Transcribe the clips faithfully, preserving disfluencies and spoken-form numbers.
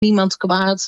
niemand kwaad.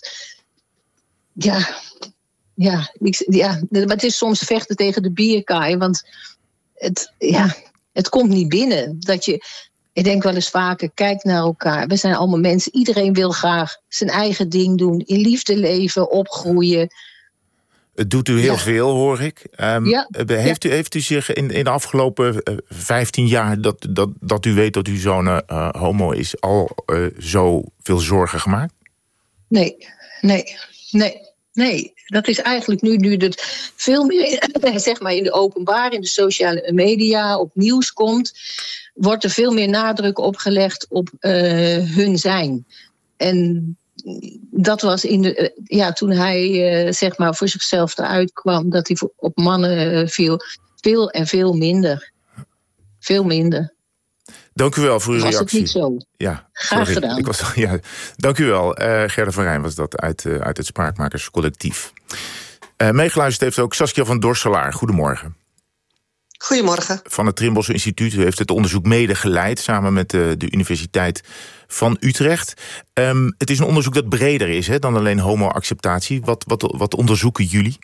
Ja, ja, ik, ja, maar het is soms vechten tegen de bierkaai. Want het, ja, het komt niet binnen. Dat je, ik denk wel eens vaker, kijk naar elkaar. We zijn allemaal mensen. Iedereen wil graag zijn eigen ding doen. In liefde leven, opgroeien. Het doet u heel ja. veel, hoor ik. Um, ja. heeft, ja. u, heeft u zich in, in de afgelopen uh, vijftien jaar... Dat, dat, dat u weet dat uw zoon uh, homo is... al uh, zo veel zorgen gemaakt? Nee, nee, nee. Nee, dat is eigenlijk nu, nu het veel meer zeg maar in de openbaar, in de sociale media, op nieuws komt, wordt er veel meer nadruk opgelegd op uh, hun zijn. En dat was in de, uh, ja, toen hij uh, zeg maar voor zichzelf eruit kwam, dat hij op mannen uh, viel, veel en veel minder. Veel minder. Dank u wel voor uw was reactie. Was het niet zo? Ja, graag sorry. gedaan. Ik was, ja, dank u wel. Uh, Gerda van Rijn was dat uit, uh, uit het Spraakmakerscollectief. Uh, meegeluisterd heeft ook Saskia van Dorselaar. Goedemorgen. Goedemorgen. Van het Trimbos Instituut. U heeft het onderzoek mede geleid samen met de, de Universiteit van Utrecht. Um, het is een onderzoek dat breder is hè, dan alleen homo-acceptatie. Wat, wat, wat onderzoeken jullie?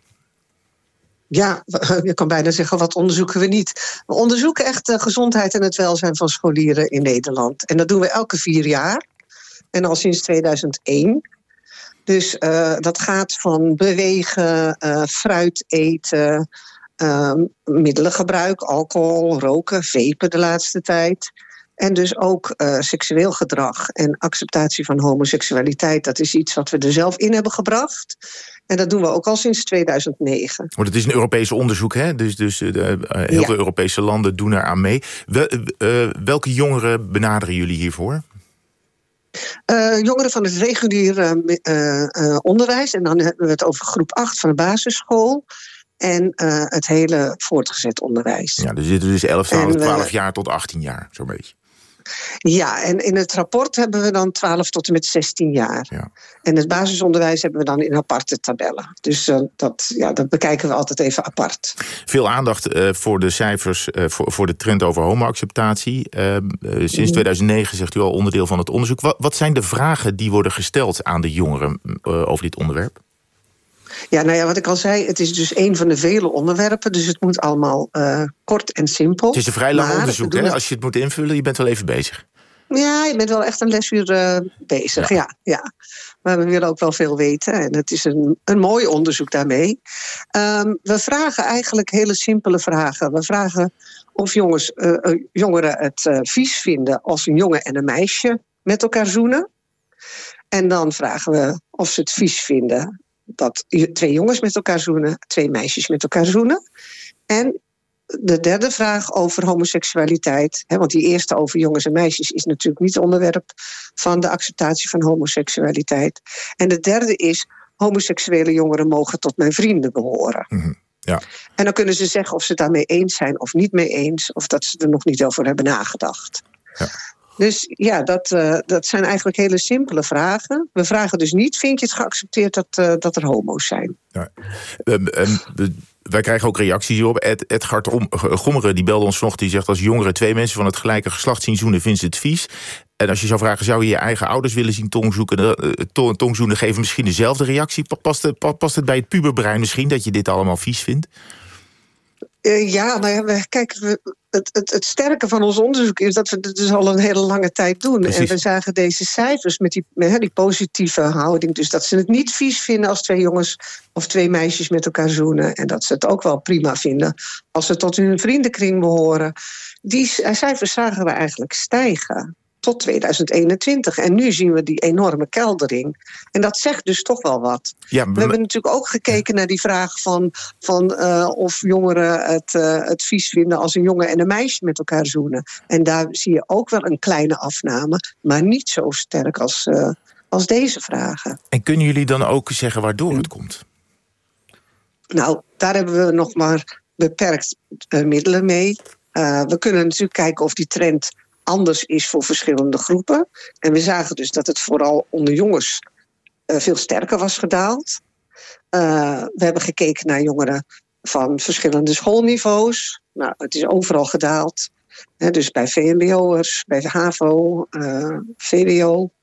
Ja, je kan bijna zeggen, wat onderzoeken we niet? We onderzoeken echt de gezondheid en het welzijn van scholieren in Nederland. En dat doen we elke vier jaar. En al sinds tweeduizend één. Dus uh, dat gaat van bewegen, uh, fruit eten, uh, middelengebruik, alcohol, roken, vapen de laatste tijd. En dus ook uh, seksueel gedrag en acceptatie van homoseksualiteit. Dat is iets wat we er zelf in hebben gebracht. En dat doen we ook al sinds tweeduizend negen. Maar het is een Europees onderzoek, hè? Dus, dus uh, heel ja. veel Europese landen doen er aan mee. Wel, uh, welke jongeren benaderen jullie hiervoor? Uh, jongeren van het reguliere uh, uh, onderwijs. En dan hebben we het over groep acht van de basisschool. En uh, het hele voortgezet onderwijs. Ja, dus dit is dus elf, twaalf, twaalf jaar tot achttien jaar, zo'n beetje. Ja, en in het rapport hebben we dan twaalf tot en met zestien jaar. Ja. En het basisonderwijs hebben we dan in aparte tabellen. Dus uh, dat, ja, dat bekijken we altijd even apart. Veel aandacht uh, voor de cijfers, uh, voor, voor de trend over homo-acceptatie. Uh, uh, sinds tweeduizend negen zegt u al onderdeel van het onderzoek. Wat, wat zijn de vragen die worden gesteld aan de jongeren uh, over dit onderwerp? Ja, nou ja, wat ik al zei, het is dus een van de vele onderwerpen. Dus het moet allemaal uh, kort en simpel. Het is een vrij lang maar onderzoek, hè? Als je het moet invullen, je bent wel even bezig. Ja, je bent wel echt een lesuur uh, bezig, ja. ja, ja. Maar we willen ook wel veel weten. En het is een, een mooi onderzoek daarmee. Um, we vragen eigenlijk hele simpele vragen. We vragen of jongens, uh, uh, jongeren het uh, vies vinden als een jongen en een meisje met elkaar zoenen. En dan vragen we of ze het vies vinden dat twee jongens met elkaar zoenen, twee meisjes met elkaar zoenen. En de derde vraag over homoseksualiteit, hè, want die eerste over jongens en meisjes is natuurlijk niet onderwerp van de acceptatie van homoseksualiteit. En de derde is, homoseksuele jongeren mogen tot mijn vrienden behoren. Mm-hmm. Ja. En dan kunnen ze zeggen of ze het daarmee eens zijn of niet mee eens, of dat ze er nog niet over hebben nagedacht. Ja. Dus ja, dat, uh, dat zijn eigenlijk hele simpele vragen. We vragen dus niet, vind je het geaccepteerd dat, uh, dat er homo's zijn? Ja. Um, um, de, wij krijgen ook reacties hierop. Ed, Edgard Gommeren die belde ons vanochtend, die zegt, als jongeren twee mensen van het gelijke geslacht zien zoenen, vinden ze het vies. En als je zou vragen, zou je je eigen ouders willen zien tongzoeken, uh, tongzoenen, geven misschien dezelfde reactie? Past het, past het bij het puberbrein misschien dat je dit allemaal vies vindt? Uh, ja, maar we, kijk, we, het, het, het sterke van ons onderzoek is dat we het dus al een hele lange tijd doen. Precies. En we zagen deze cijfers met die, met die positieve houding. Dus dat ze het niet vies vinden als twee jongens of twee meisjes met elkaar zoenen. En dat ze het ook wel prima vinden als ze tot hun vriendenkring behoren. Die cijfers zagen we eigenlijk stijgen tot tweeduizend eenentwintig. En nu zien we die enorme keldering. En dat zegt dus toch wel wat. Ja, maar we hebben natuurlijk ook gekeken naar die vraag van, van uh, of jongeren het, uh, het vies vinden als een jongen en een meisje met elkaar zoenen. En daar zie je ook wel een kleine afname, maar niet zo sterk als, uh, als deze vragen. En kunnen jullie dan ook zeggen waardoor het komt? Nou, daar hebben we nog maar beperkt uh, middelen mee. Uh, we kunnen natuurlijk kijken of die trend anders is voor verschillende groepen. En we zagen dus dat het vooral onder jongens uh, veel sterker was gedaald. Uh, we hebben gekeken naar jongeren van verschillende schoolniveaus. Nou, het is overal gedaald. He, dus bij V M B O'ers, bij de HAVO, uh, V W O.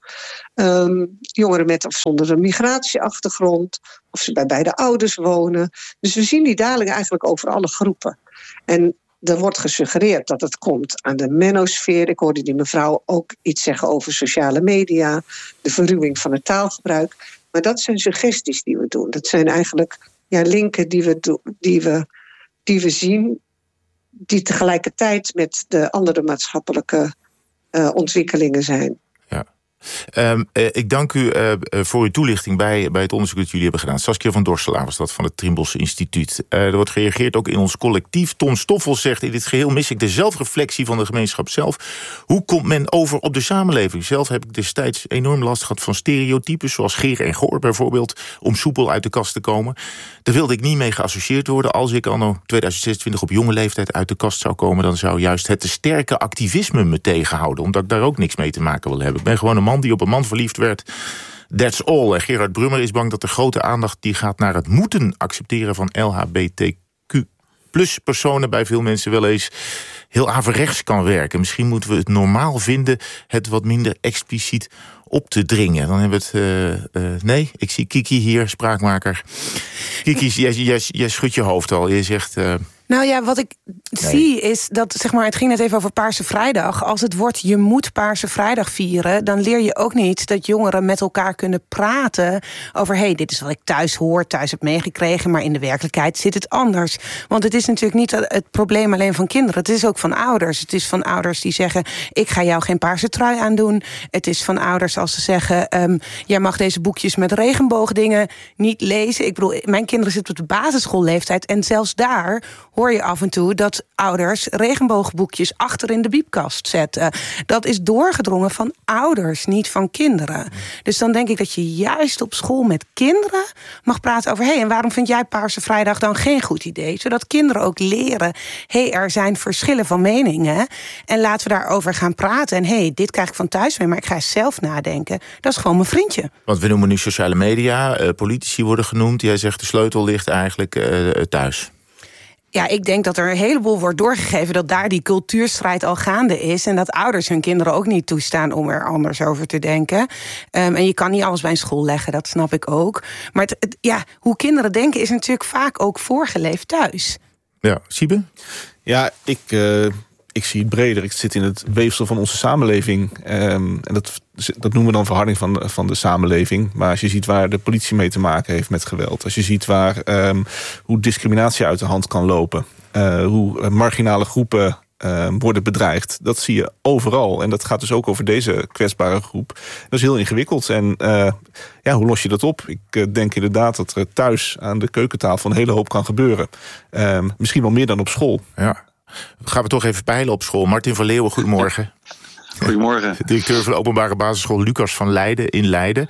Um, jongeren met of zonder een migratieachtergrond. Of ze bij beide ouders wonen. Dus we zien die daling eigenlijk over alle groepen. En er wordt gesuggereerd dat het komt aan de menosfeer. Ik hoorde die mevrouw ook iets zeggen over sociale media. De verruwing van het taalgebruik. Maar dat zijn suggesties die we doen. Dat zijn eigenlijk ja, linken die we, do- die, we, die we zien. Die tegelijkertijd met de andere maatschappelijke uh, ontwikkelingen zijn. Ja. Um, uh, ik dank u uh, voor uw toelichting bij, bij het onderzoek dat jullie hebben gedaan. Saskia van Dorselaar was dat van het Trimbos Instituut. Uh, er wordt gereageerd ook in ons collectief. Ton Stoffels zegt: in dit geheel mis ik de zelfreflectie van de gemeenschap zelf. Hoe komt men over op de samenleving? Zelf heb ik destijds enorm last gehad van stereotypes, zoals Geer en Goor bijvoorbeeld, om soepel uit de kast te komen. Daar wilde ik niet mee geassocieerd worden. Als ik anno tweeduizend zesentwintig op jonge leeftijd uit de kast zou komen, dan zou juist het te sterke activisme me tegenhouden, omdat ik daar ook niks mee te maken wil hebben. Ik ben gewoon een man die op een man verliefd werd. That's all. En Gerard Brummer is bang dat de grote aandacht die gaat naar het moeten accepteren van L H B T Q plus personen bij veel mensen wel eens heel averechts kan werken. Misschien moeten we het normaal vinden het wat minder expliciet op te dringen. Dan hebben we het... Uh, uh, nee, ik zie Kiki hier, spraakmaker. Kiki, jij, jij, jij schudt je hoofd al. Je zegt... Uh, Nou ja, wat ik nee. zie is dat, zeg maar, het ging net even over Paarse Vrijdag. Als het wordt je moet Paarse Vrijdag vieren, dan leer je ook niet dat jongeren met elkaar kunnen praten over, hé, hey, dit is wat ik thuis hoor, thuis heb meegekregen, maar in de werkelijkheid zit het anders. Want het is natuurlijk niet het probleem alleen van kinderen. Het is ook van ouders. Het is van ouders die zeggen, ik ga jou geen paarse trui aandoen. Het is van ouders als ze zeggen, um, jij mag deze boekjes met regenboogdingen niet lezen. Ik bedoel, mijn kinderen zitten op de basisschoolleeftijd en zelfs daar hoor je af en toe dat ouders regenboogboekjes achter in de biepkast zetten. Dat is doorgedrongen van ouders, niet van kinderen. Dus dan denk ik dat je juist op school met kinderen mag praten over, hé, hey, en waarom vind jij Paarse Vrijdag dan geen goed idee? Zodat kinderen ook leren, hé, hey, er zijn verschillen van meningen en laten we daarover gaan praten. En hé, hey, dit krijg ik van thuis mee, maar ik ga zelf nadenken. Dat is gewoon mijn vriendje. Want we noemen nu sociale media, uh, politici worden genoemd. Jij zegt de sleutel ligt eigenlijk uh, thuis. Ja, ik denk dat er een heleboel wordt doorgegeven dat daar die cultuurstrijd al gaande is en dat ouders hun kinderen ook niet toestaan om er anders over te denken. Um, en je kan niet alles bij een school leggen, dat snap ik ook. Maar het, het, ja, hoe kinderen denken is natuurlijk vaak ook voorgeleefd thuis. Ja, Siebe? Ja, ik... Uh... Ik zie het breder. Ik zit in het weefsel van onze samenleving. Um, en dat, dat noemen we dan verharding van, van de samenleving. Maar als je ziet waar de politie mee te maken heeft met geweld. Als je ziet waar, um, hoe discriminatie uit de hand kan lopen. Uh, hoe marginale groepen uh, worden bedreigd. Dat zie je overal. En dat gaat dus ook over deze kwetsbare groep. Dat is heel ingewikkeld. En uh, ja, hoe los je dat op? Ik uh, denk inderdaad dat er thuis aan de keukentafel een hele hoop kan gebeuren. Um, misschien wel meer dan op school. Ja. Gaan we toch even peilen op school. Martin van Leeuwen, goedemorgen. Goedemorgen. Directeur van de openbare basisschool Lucas van Leiden in Leiden.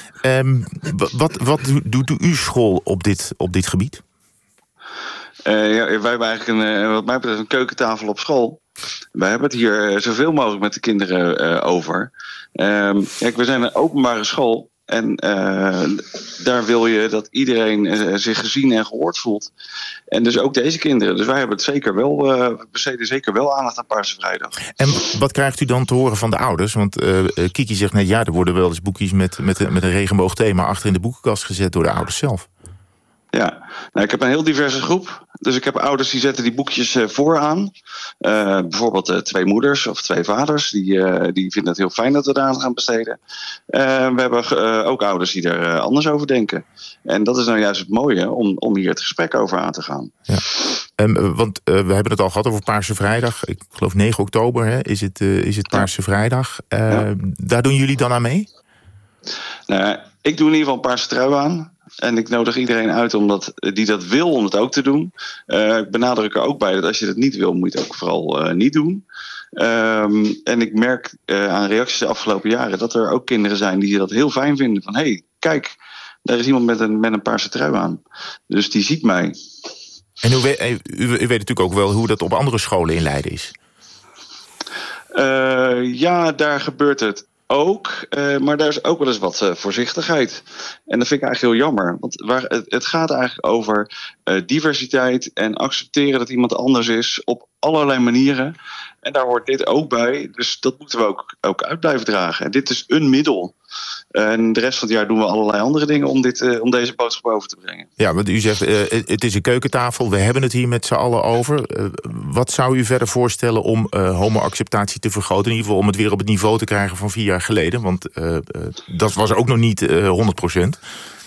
Um, wat, wat doet uw school op dit, op dit gebied? Uh, ja, wij hebben eigenlijk een, wat mij betreft een keukentafel op school. Wij hebben het hier zoveel mogelijk met de kinderen uh, over. Um, kijk, we zijn een openbare school. En uh, daar wil je dat iedereen uh, zich gezien en gehoord voelt. En dus ook deze kinderen. Dus wij hebben het zeker wel, uh, besteden zeker wel aandacht aan Paarse Vrijdag. En wat krijgt u dan te horen van de ouders? Want uh, Kiki zegt net, ja, er worden wel eens boekjes met, met, met een regenboogthema achter in de boekenkast gezet door de ouders zelf. Ja, nou, ik heb een heel diverse groep. Dus ik heb ouders die zetten die boekjes uh, vooraan. Uh, bijvoorbeeld uh, twee moeders of twee vaders. Die, uh, die vinden het heel fijn dat we daar aan gaan besteden. Uh, we hebben uh, ook ouders die er uh, anders over denken. En dat is nou juist het mooie om, om hier het gesprek over aan te gaan. Ja. Um, want uh, we hebben het al gehad over Paarse Vrijdag. Ik geloof negen oktober hè, is, het, uh, is het Paarse Vrijdag. Uh, ja. Daar doen jullie dan aan mee? Nou, ik doe in ieder geval een paarse trui aan. En ik nodig iedereen uit om dat, die dat wil om het ook te doen. Uh, ik benadruk er ook bij dat als je dat niet wil, moet je het ook vooral uh, niet doen. Um, en ik merk uh, aan reacties de afgelopen jaren dat er ook kinderen zijn die dat heel fijn vinden. Van hé, hey, kijk, daar is iemand met een, met een paarse trui aan. Dus die ziet mij. En u weet, u, u weet natuurlijk ook wel hoe dat op andere scholen in Leiden is. Uh, ja, daar gebeurt het ook, uh, maar daar is ook wel eens wat uh, voorzichtigheid. En dat vind ik eigenlijk heel jammer. Want waar, het, het gaat eigenlijk over uh, diversiteit en accepteren dat iemand anders is op allerlei manieren. En daar hoort dit ook bij. Dus dat moeten we ook, ook uit blijven dragen. En dit is een middel. En de rest van het jaar doen we allerlei andere dingen om, dit, uh, om deze boodschap over te brengen. Ja, want u zegt, uh, het is een keukentafel. We hebben het hier met z'n allen over. Uh, wat zou u verder voorstellen om uh, homoacceptatie te vergroten? In ieder geval om het weer op het niveau te krijgen van vier jaar geleden. Want uh, uh, dat was ook nog niet uh, honderd procent.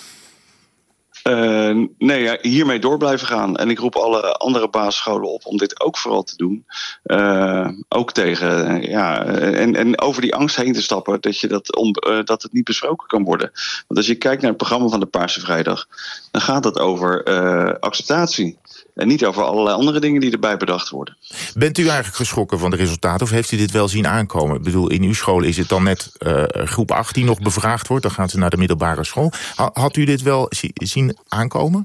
Uh, nee, ja, hiermee door blijven gaan. En ik roep alle andere basisscholen op om dit ook vooral te doen. Uh, ook tegen, ja, en, en over die angst heen te stappen dat, je dat, om, uh, dat het niet besproken kan worden. Want als je kijkt naar het programma van de Paarse Vrijdag, dan gaat het over uh, acceptatie. En niet over allerlei andere dingen die erbij bedacht worden. Bent u eigenlijk geschrokken van de resultaten of heeft u dit wel zien aankomen? Ik bedoel, in uw school is het dan net uh, groep acht die nog bevraagd wordt. Dan gaan ze naar de middelbare school. Had u dit wel zien aankomen?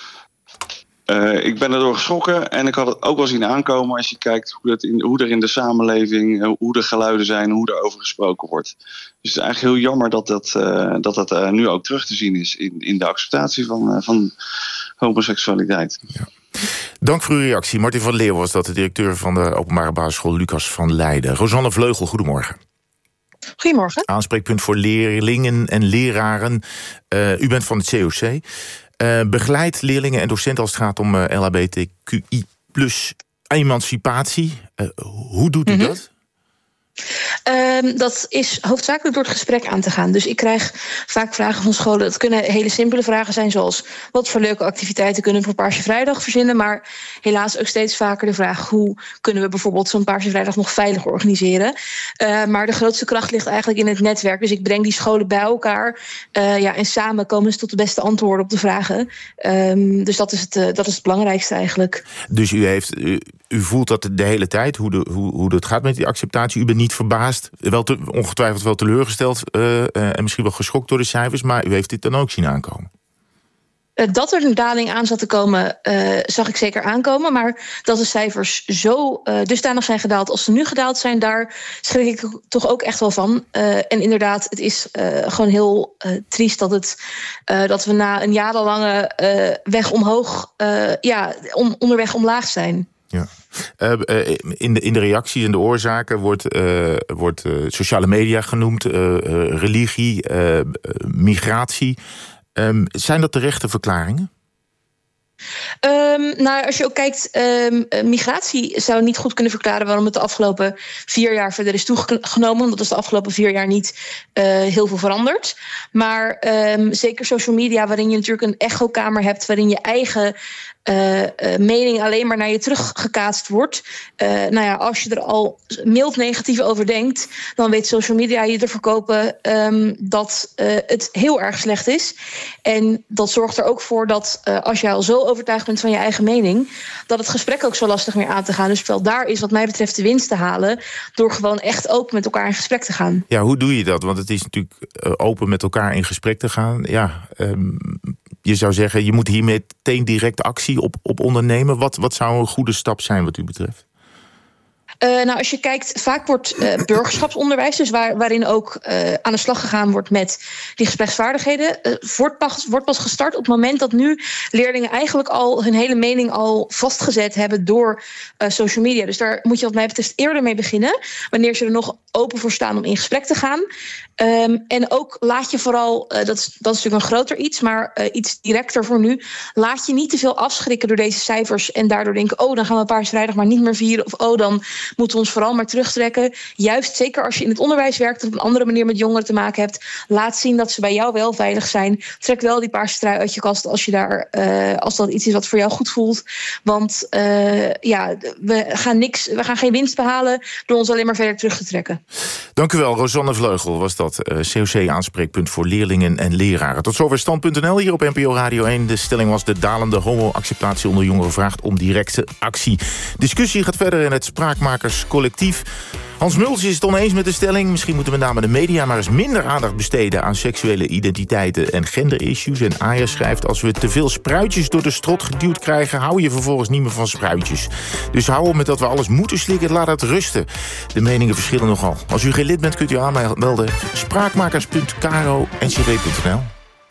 Uh, ik ben erdoor geschrokken en ik had het ook wel zien aankomen als je kijkt hoe, dat in, hoe er in de samenleving, hoe de geluiden zijn, hoe er over gesproken wordt. Dus het is eigenlijk heel jammer dat dat, uh, dat, dat uh, nu ook terug te zien is in, in de acceptatie van, uh, van homoseksualiteit. Ja. Dank voor uw reactie. Martin van Leeuwen was dat, de directeur van de openbare basisschool Lucas van Leiden. Rosanne Vleugel, goedemorgen. Goedemorgen. Aanspreekpunt voor leerlingen en leraren. Uh, u bent van het C O C. Uh, begeleidt leerlingen en docenten als het gaat om uh, L H B T Q I plus emancipatie. Uh, hoe doet u mm-hmm. dat? Um, dat is hoofdzakelijk door het gesprek aan te gaan. Dus ik krijg vaak vragen van scholen. Dat kunnen hele simpele vragen zijn, zoals wat voor leuke activiteiten kunnen we voor Paarse Vrijdag verzinnen. Maar helaas ook steeds vaker de vraag, hoe kunnen we bijvoorbeeld zo'n Paarse Vrijdag nog veilig organiseren. Uh, maar de grootste kracht ligt eigenlijk in het netwerk. Dus ik breng die scholen bij elkaar. Uh, ja, en samen komen ze tot de beste antwoorden op de vragen. Um, dus dat is, het, uh, dat is het belangrijkste eigenlijk. Dus u, heeft, u, u voelt dat de hele tijd, hoe, de, hoe, hoe het gaat met die acceptatie. U bent niet verbaasd, wel te, ongetwijfeld wel teleurgesteld uh, uh, en misschien wel geschokt door de cijfers, maar u heeft dit dan ook zien aankomen. Dat er een daling aan zat te komen, uh, zag ik zeker aankomen. Maar dat de cijfers zo uh, dusdanig zijn gedaald als ze nu gedaald zijn, daar schrik ik toch ook echt wel van. Uh, en inderdaad, het is uh, gewoon heel uh, triest dat, het, uh, dat we na een jarenlange uh, weg omhoog, uh, ja, on, onderweg omlaag zijn. Ja. Uh, uh, in, de, in de reacties en de oorzaken wordt, uh, wordt uh, sociale media genoemd, uh, uh, religie, uh, uh, migratie. Um, zijn dat terechte verklaringen? Um, nou, als je ook kijkt, um, migratie zou niet goed kunnen verklaren waarom het de afgelopen vier jaar verder is toegenomen. Omdat is de afgelopen vier jaar niet uh, heel veel veranderd. Maar um, zeker social media, waarin je natuurlijk een echokamer hebt, waarin je eigen Uh, uh, mening alleen maar naar je teruggekaatst wordt. Uh, nou ja, als je er al mild negatief over denkt, dan weet social media je te verkopen um, dat uh, het heel erg slecht is. En dat zorgt er ook voor dat uh, als jij al zo overtuigd bent van je eigen mening, dat het gesprek ook zo lastig meer aan te gaan. Dus wel daar is wat mij betreft de winst te halen door gewoon echt open met elkaar in gesprek te gaan. Ja, hoe doe je dat? Want het is natuurlijk uh, open met elkaar in gesprek te gaan. Ja, um, je zou zeggen, je moet hier meteen direct actie op, op ondernemen. Wat, wat zou een goede stap zijn wat u betreft? Uh, nou, als je kijkt, vaak wordt uh, burgerschapsonderwijs, dus waar, waarin ook uh, aan de slag gegaan wordt met die gespreksvaardigheden, uh, wordt, pas, wordt pas gestart op het moment dat nu leerlingen eigenlijk al hun hele mening al vastgezet hebben door uh, social media. Dus daar moet je wat mij betreft eerder mee beginnen, wanneer ze er nog open voor staan om in gesprek te gaan. Um, en ook laat je vooral, uh, dat, is, dat is natuurlijk een groter iets, maar uh, iets directer voor nu, laat je niet te veel afschrikken door deze cijfers en daardoor denken, oh, dan gaan we Paarse Vrijdag maar niet meer vieren, of oh, dan moeten we ons vooral maar terugtrekken. Juist, zeker als je in het onderwijs werkt of op een andere manier met jongeren te maken hebt, laat zien dat ze bij jou wel veilig zijn. Trek wel die paarse trui uit je kast als je daar, uh, als dat iets is wat voor jou goed voelt. Want uh, ja, we gaan niks, we gaan geen winst behalen door ons alleen maar verder terug te trekken. Dank u wel, Rosanne Vleugel was dat, uh, C O C-aanspreekpunt voor leerlingen en leraren. Tot zover stand punt n l hier op N P O Radio één. De stelling was: de dalende homo-acceptatie onder jongeren vraagt om directe actie. Discussie gaat verder in het spraakmaken Spraakmakerscollectief. Hans Mulder is het oneens met de stelling. Misschien moeten met name de media maar eens minder aandacht besteden aan seksuele identiteiten en genderissues. En Aya schrijft: als we te veel spruitjes door de strot geduwd krijgen, hou je vervolgens niet meer van spruitjes. Dus hou op met dat we alles moeten slikken, laat het rusten. De meningen verschillen nogal. Als u geen lid bent, kunt u aanmelden. spraakmakers punt caro n c w punt n l.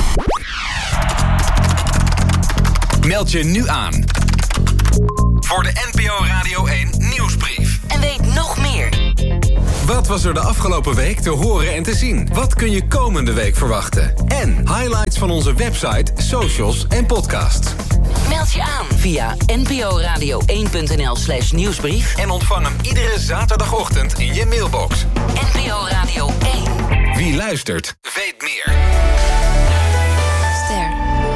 Meld je nu aan voor de N P O Radio één Nieuwsbrief. En weet nog meer. Wat was er de afgelopen week te horen en te zien? Wat kun je komende week verwachten? En highlights van onze website, socials en podcast. Meld je aan via n p o radio één punt n l slash nieuwsbrief. En ontvang hem iedere zaterdagochtend in je mailbox. N P O Radio één. Wie luistert, weet meer. Ster.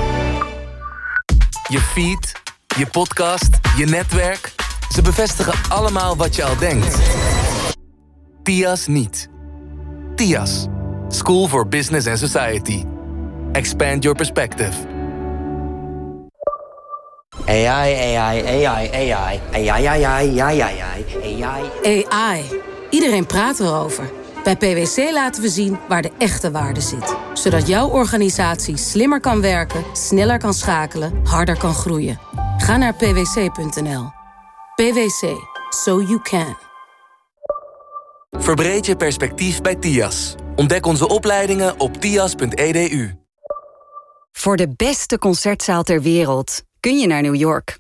Je feed, je podcast, je netwerk. Ze bevestigen allemaal wat je al denkt. T I A S niet. T I A S. School for Business and Society. Expand your perspective. A I, A I, A I, A I, A I, A I, A I, A I, A I. A I. Iedereen praat erover. Bij P W C laten we zien waar de echte waarde zit. Zodat jouw organisatie slimmer kan werken, sneller kan schakelen, harder kan groeien. Ga naar p w c punt n l. P W C. So you can. Verbreed je perspectief bij T I A S. Ontdek onze opleidingen op t i a s punt e d u. Voor de beste concertzaal ter wereld kun je naar New York.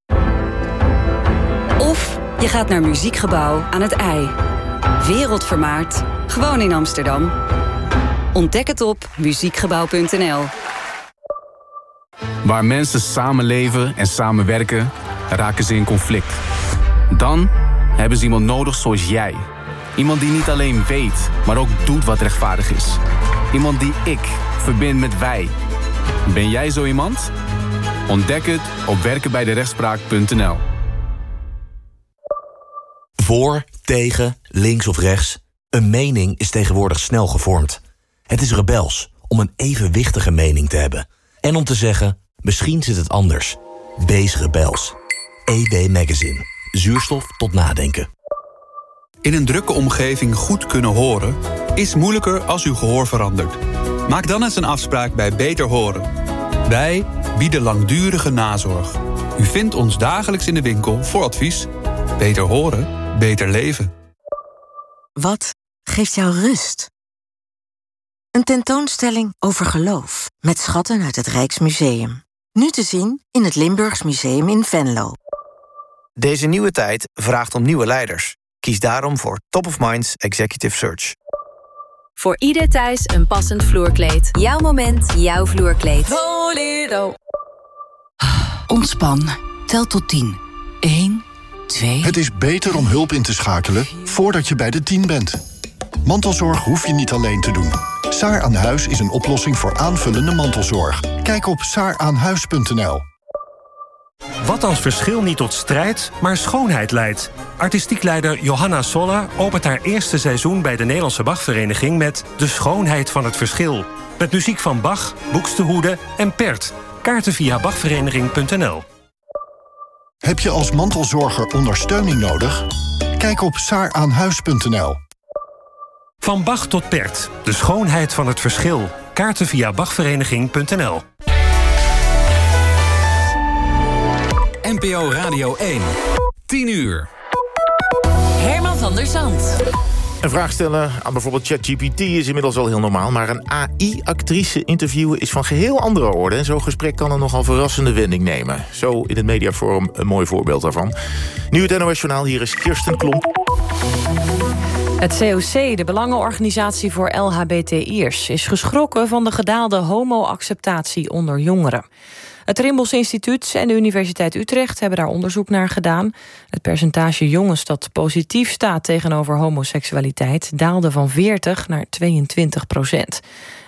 Of je gaat naar Muziekgebouw aan het IJ. Wereldvermaard, gewoon in Amsterdam. Ontdek het op muziekgebouw punt n l. Waar mensen samenleven en samenwerken, raken ze in conflict. Dan hebben ze iemand nodig zoals jij. Iemand die niet alleen weet, maar ook doet wat rechtvaardig is. Iemand die ik verbind met wij. Ben jij zo iemand? Ontdek het op werken bij de rechtspraak punt n l. Voor, tegen, links of rechts. Een mening is tegenwoordig snel gevormd. Het is rebels om een evenwichtige mening te hebben. En om te zeggen, misschien zit het anders. Wees rebels. E W Magazine. Zuurstof tot nadenken. In een drukke omgeving goed kunnen horen is moeilijker als uw gehoor verandert. Maak dan eens een afspraak bij Beter Horen. Wij bieden langdurige nazorg. U vindt ons dagelijks in de winkel voor advies. Beter horen, beter leven. Wat geeft jou rust? Een tentoonstelling over geloof met schatten uit het Rijksmuseum. Nu te zien in het Limburgs Museum in Venlo. Deze nieuwe tijd vraagt om nieuwe leiders. Kies daarom voor Top of Minds Executive Search. Voor ieder thuis een passend vloerkleed. Jouw moment, jouw vloerkleed. Bolero. Ontspan. Tel tot tien. één, twee... Het is beter om hulp in te schakelen voordat je bij de tien bent. Mantelzorg hoef je niet alleen te doen. Saar aan Huis is een oplossing voor aanvullende mantelzorg. Kijk op saar aan huis punt n l. Wat als verschil niet tot strijd, maar schoonheid leidt? Artistiek leider Johanna Solla opent haar eerste seizoen bij de Nederlandse Bachvereniging met De Schoonheid van het Verschil. Met muziek van Bach, Buxtehude en Pert. Kaarten via bachvereniging punt n l. Heb je als mantelzorger ondersteuning nodig? Kijk op saar aan huis punt n l. Van Bach tot Pert. De Schoonheid van het Verschil. Kaarten via bachvereniging punt n l. N P O Radio één. tien uur. Herman van der Zand. Een vraag stellen aan bijvoorbeeld ChatGPT is inmiddels al heel normaal, maar een A I-actrice interviewen is van geheel andere orde. En zo'n gesprek kan een nogal verrassende wending nemen. Zo in het Mediaforum een mooi voorbeeld daarvan. Nu het N O S-journaal, hier is Kirsten Klomp. Het C O C, de Belangenorganisatie voor L H B T I'ers, is geschrokken van de gedaalde homo-acceptatie onder jongeren. Het Rimbos Instituut en de Universiteit Utrecht hebben daar onderzoek naar gedaan. Het percentage jongens dat positief staat tegenover homoseksualiteit daalde van veertig naar tweeëntwintig procent.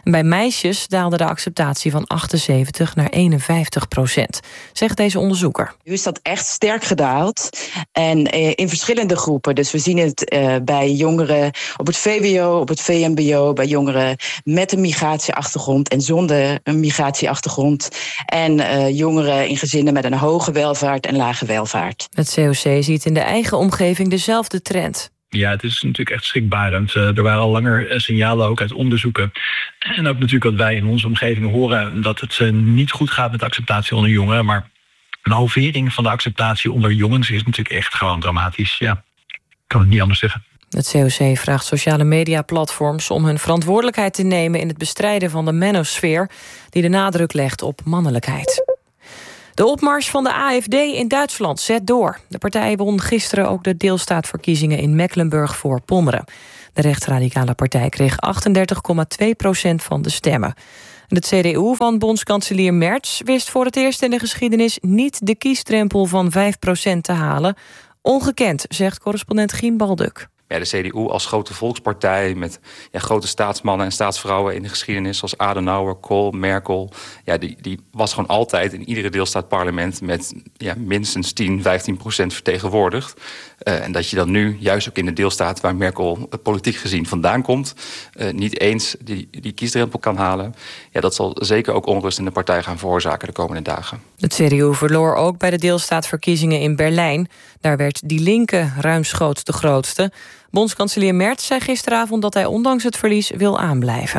En bij meisjes daalde de acceptatie van achtenzeventig naar eenenvijftig procent, zegt deze onderzoeker. Nu is dat echt sterk gedaald en uh, in verschillende groepen. Dus we zien het uh, bij jongeren op het V W O, op het V M B O, bij jongeren met een migratieachtergrond en zonder een migratieachtergrond. En uh, jongeren in gezinnen met een hoge welvaart en lage welvaart. Het C O C ziet in de eigen omgeving dezelfde trend. Ja, het is natuurlijk echt schrikbarend. Er waren al langer signalen, ook uit onderzoeken. En ook natuurlijk wat wij in onze omgeving horen, dat het niet goed gaat met de acceptatie onder jongeren. Maar een halvering van de acceptatie onder jongens is natuurlijk echt gewoon dramatisch. Ja, ik kan het niet anders zeggen. Het C O C vraagt sociale mediaplatforms om hun verantwoordelijkheid te nemen in het bestrijden van de manosfeer die de nadruk legt op mannelijkheid. De opmars van de A F D in Duitsland zet door. De partij won gisteren ook de deelstaatverkiezingen in Mecklenburg-Voorpommeren. De rechtsradicale partij kreeg achtendertig komma twee procent van de stemmen. En het C D U van bondskanselier Merz wist voor het eerst in de geschiedenis niet de kiesdrempel van vijf procent te halen. Ongekend, zegt correspondent Gien Balduk. Ja, de C D U als grote volkspartij met ja, grote staatsmannen en staatsvrouwen in de geschiedenis, zoals Adenauer, Kohl, Merkel. Ja, die, die was gewoon altijd in iedere deelstaatparlement met ja, minstens tien, vijftien procent vertegenwoordigd. Uh, en dat je dan nu, juist ook in de deelstaat waar Merkel uh, politiek gezien vandaan komt, uh, niet eens die, die kiesdrempel kan halen. Ja, dat zal zeker ook onrust in de partij gaan veroorzaken de komende dagen. Het C D U verloor ook bij de deelstaatverkiezingen in Berlijn. Daar werd Die Linke ruimschoots de grootste. Bondskanselier Merz zei gisteravond dat hij ondanks het verlies wil aanblijven.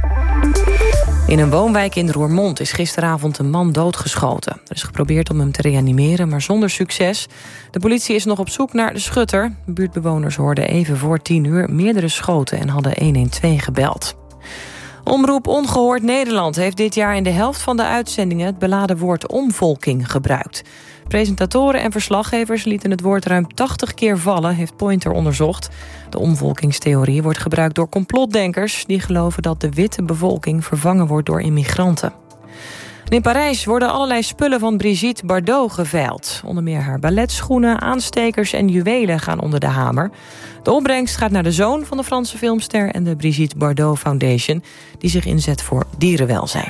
In een woonwijk in Roermond is gisteravond een man doodgeschoten. Er is geprobeerd om hem te reanimeren, maar zonder succes. De politie is nog op zoek naar de schutter. Buurtbewoners hoorden even voor tien uur meerdere schoten en hadden honderdtwaalf gebeld. Omroep Ongehoord Nederland heeft dit jaar in de helft van de uitzendingen het beladen woord omvolking gebruikt. Presentatoren en verslaggevers lieten het woord ruim tachtig keer vallen, heeft Pointer onderzocht. De omvolkingstheorie wordt gebruikt door complotdenkers die geloven dat de witte bevolking vervangen wordt door immigranten. En in Parijs worden allerlei spullen van Brigitte Bardot geveild. Onder meer haar balletschoenen, aanstekers en juwelen gaan onder de hamer. De opbrengst gaat naar de zoon van de Franse filmster en de Brigitte Bardot Foundation, die zich inzet voor dierenwelzijn.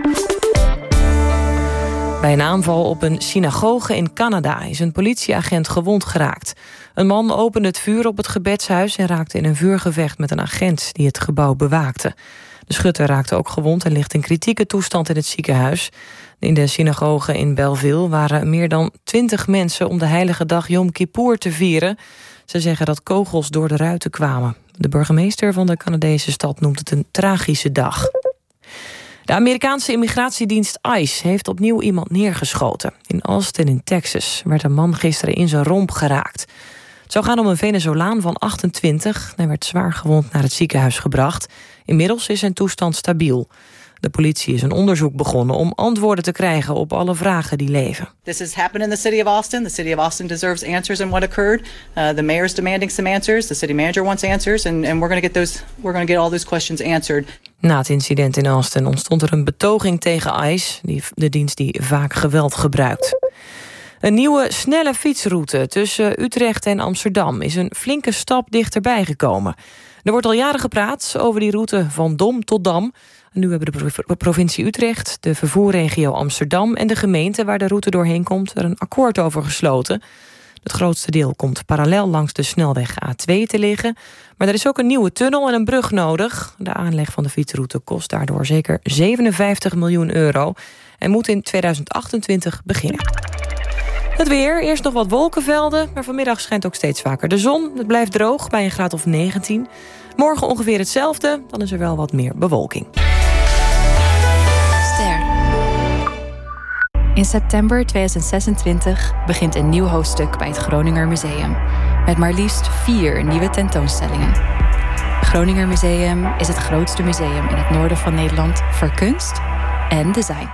Bij een aanval op een synagoge in Canada is een politieagent gewond geraakt. Een man opende het vuur op het gebedshuis en raakte in een vuurgevecht met een agent die het gebouw bewaakte. De schutter raakte ook gewond en ligt in kritieke toestand in het ziekenhuis. In de synagoge in Belleville waren meer dan twintig mensen om de heilige dag Yom Kippur te vieren. Ze zeggen dat kogels door de ruiten kwamen. De burgemeester van de Canadese stad noemt het een tragische dag. De Amerikaanse immigratiedienst ICE heeft opnieuw iemand neergeschoten. In Austin in Texas werd een man gisteren in zijn romp geraakt. Het zou gaan om een Venezolaan van achtentwintig. Hij werd zwaar gewond naar het ziekenhuis gebracht. Inmiddels is zijn toestand stabiel. De politie is een onderzoek begonnen om antwoorden te krijgen op alle vragen die leven. This has happened in the city of Austin. The city of Austin deserves answers on what occurred. Uh, the mayor's demanding some answers. The city manager wants answers, and, and we're going to get those. We're going to get all those questions answered. Na het incident in Austin ontstond er een betoging tegen ICE, die, de dienst die vaak geweld gebruikt. Een nieuwe snelle fietsroute tussen Utrecht en Amsterdam is een flinke stap dichterbij gekomen. Er wordt al jaren gepraat over die route van Dom tot Dam. Nu hebben de provincie Utrecht, de vervoerregio Amsterdam en de gemeente waar de route doorheen komt er een akkoord over gesloten. Het grootste deel komt parallel langs de snelweg A twee te liggen. Maar er is ook een nieuwe tunnel en een brug nodig. De aanleg van de fietsroute kost daardoor zeker zevenenvijftig miljoen euro en moet in tweeduizend achtentwintig beginnen. Het weer, eerst nog wat wolkenvelden, maar vanmiddag schijnt ook steeds vaker de zon. Het blijft droog bij een graad of negentien. Morgen ongeveer hetzelfde, dan is er wel wat meer bewolking. Ster. In september tweeduizend zesentwintig begint een nieuw hoofdstuk bij het Groninger Museum. Met maar liefst vier nieuwe tentoonstellingen. Het Groninger Museum is het grootste museum in het noorden van Nederland voor kunst en design.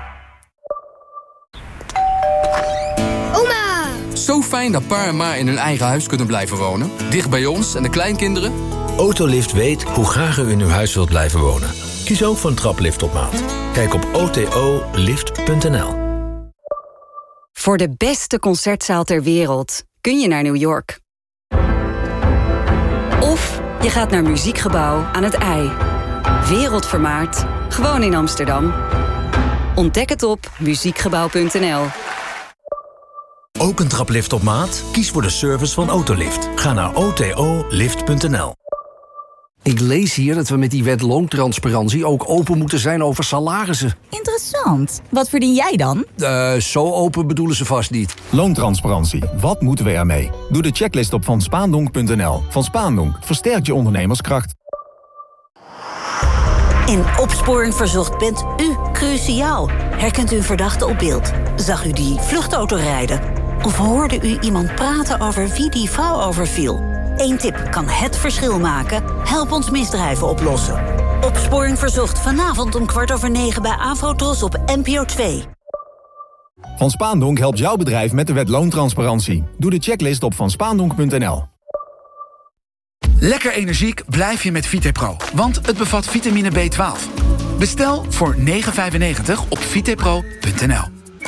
Oma! Zo fijn dat pa en ma in hun eigen huis kunnen blijven wonen. Dicht bij ons en de kleinkinderen. Autolift weet hoe graag u in uw huis wilt blijven wonen. Kies ook voor een traplift op maat. Kijk op o t o lift punt n l. Voor de beste concertzaal ter wereld kun je naar New York. Of je gaat naar Muziekgebouw aan het IJ. Wereldvermaard. Gewoon in Amsterdam. Ontdek het op muziekgebouw punt n l. Ook een traplift op maat? Kies voor de service van Autolift. Ga naar o t o lift punt n l. Ik lees hier dat we met die wet loontransparantie ook open moeten zijn over salarissen. Interessant. Wat verdien jij dan? Uh, zo open bedoelen ze vast niet. Loontransparantie. Wat moeten we ermee? Doe de checklist op van spaandonk punt n l. Van Spaandonk versterkt je ondernemerskracht. In Opsporing Verzocht bent u cruciaal. Herkent u een verdachte op beeld? Zag u die vluchtauto rijden? Of hoorde u iemand praten over wie die vrouw overviel? Eén tip kan het verschil maken. Help ons misdrijven oplossen. Opsporing Verzocht vanavond om kwart over negen bij Afrotros op N P O twee. Van Spaandonk helpt jouw bedrijf met de wet loontransparantie. Doe de checklist op van spaandonk punt n l. Lekker energiek blijf je met Vitepro, want het bevat vitamine B twaalf. Bestel voor negen vijfennegentig op vitepro punt n l.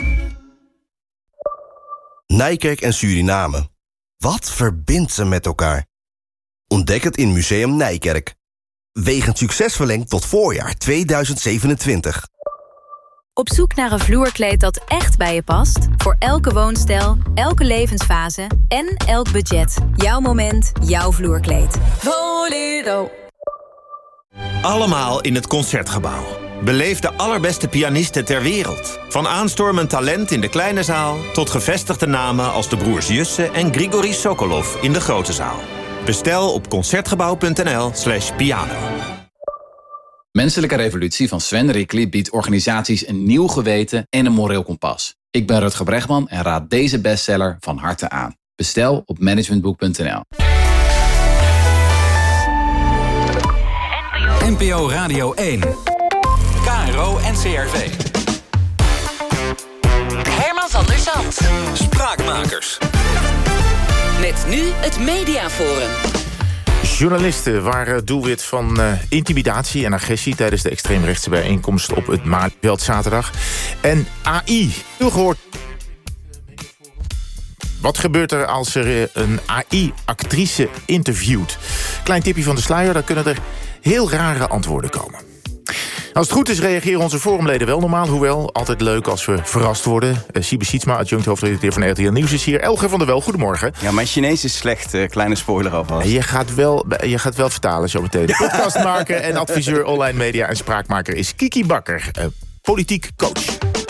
Nijkerk en Suriname. Wat verbindt ze met elkaar? Ontdek het in Museum Nijkerk. Wegend succes verlengd tot voorjaar tweeduizend zevenentwintig. Op zoek naar een vloerkleed dat echt bij je past? Voor elke woonstijl, elke levensfase en elk budget. Jouw moment, jouw vloerkleed. Voledo. Allemaal in het Concertgebouw. Beleef de allerbeste pianisten ter wereld. Van aanstormend talent in de kleine zaal tot gevestigde namen als de broers Jussen en Grigori Sokolov in de grote zaal. Bestel op concertgebouw punt n l slash piano. Menselijke Revolutie van Sven Rickly biedt organisaties een nieuw geweten en een moreel kompas. Ik ben Rutger Bregman en raad deze bestseller van harte aan. Bestel op managementboek punt n l. N P O Radio één. K R O N C R V. Herman van der Zand. Spraakmakers. Met nu het Mediaforum. Journalisten waren doelwit van uh, intimidatie en agressie tijdens de extreemrechtse bijeenkomst op het Malieveld zaterdag. En A I, veel gehoord. Wat gebeurt er als er uh, een A I-actrice interviewt? Klein tipje van de sluier, dan kunnen er heel rare antwoorden komen. Als het goed is, reageren onze forumleden wel normaal. Hoewel, altijd leuk als we verrast worden. Uh, Siebe Sietsma, adjunct hoofdredacteur van R T L Nieuws, is hier. Elger van der Wel, goedemorgen. Ja, mijn Chinees is slecht. Uh, kleine spoiler alvast. Je gaat wel, je gaat wel vertalen zo meteen. De podcastmaker en adviseur online media en spraakmaker is Kiki Bakker, uh, politiek coach.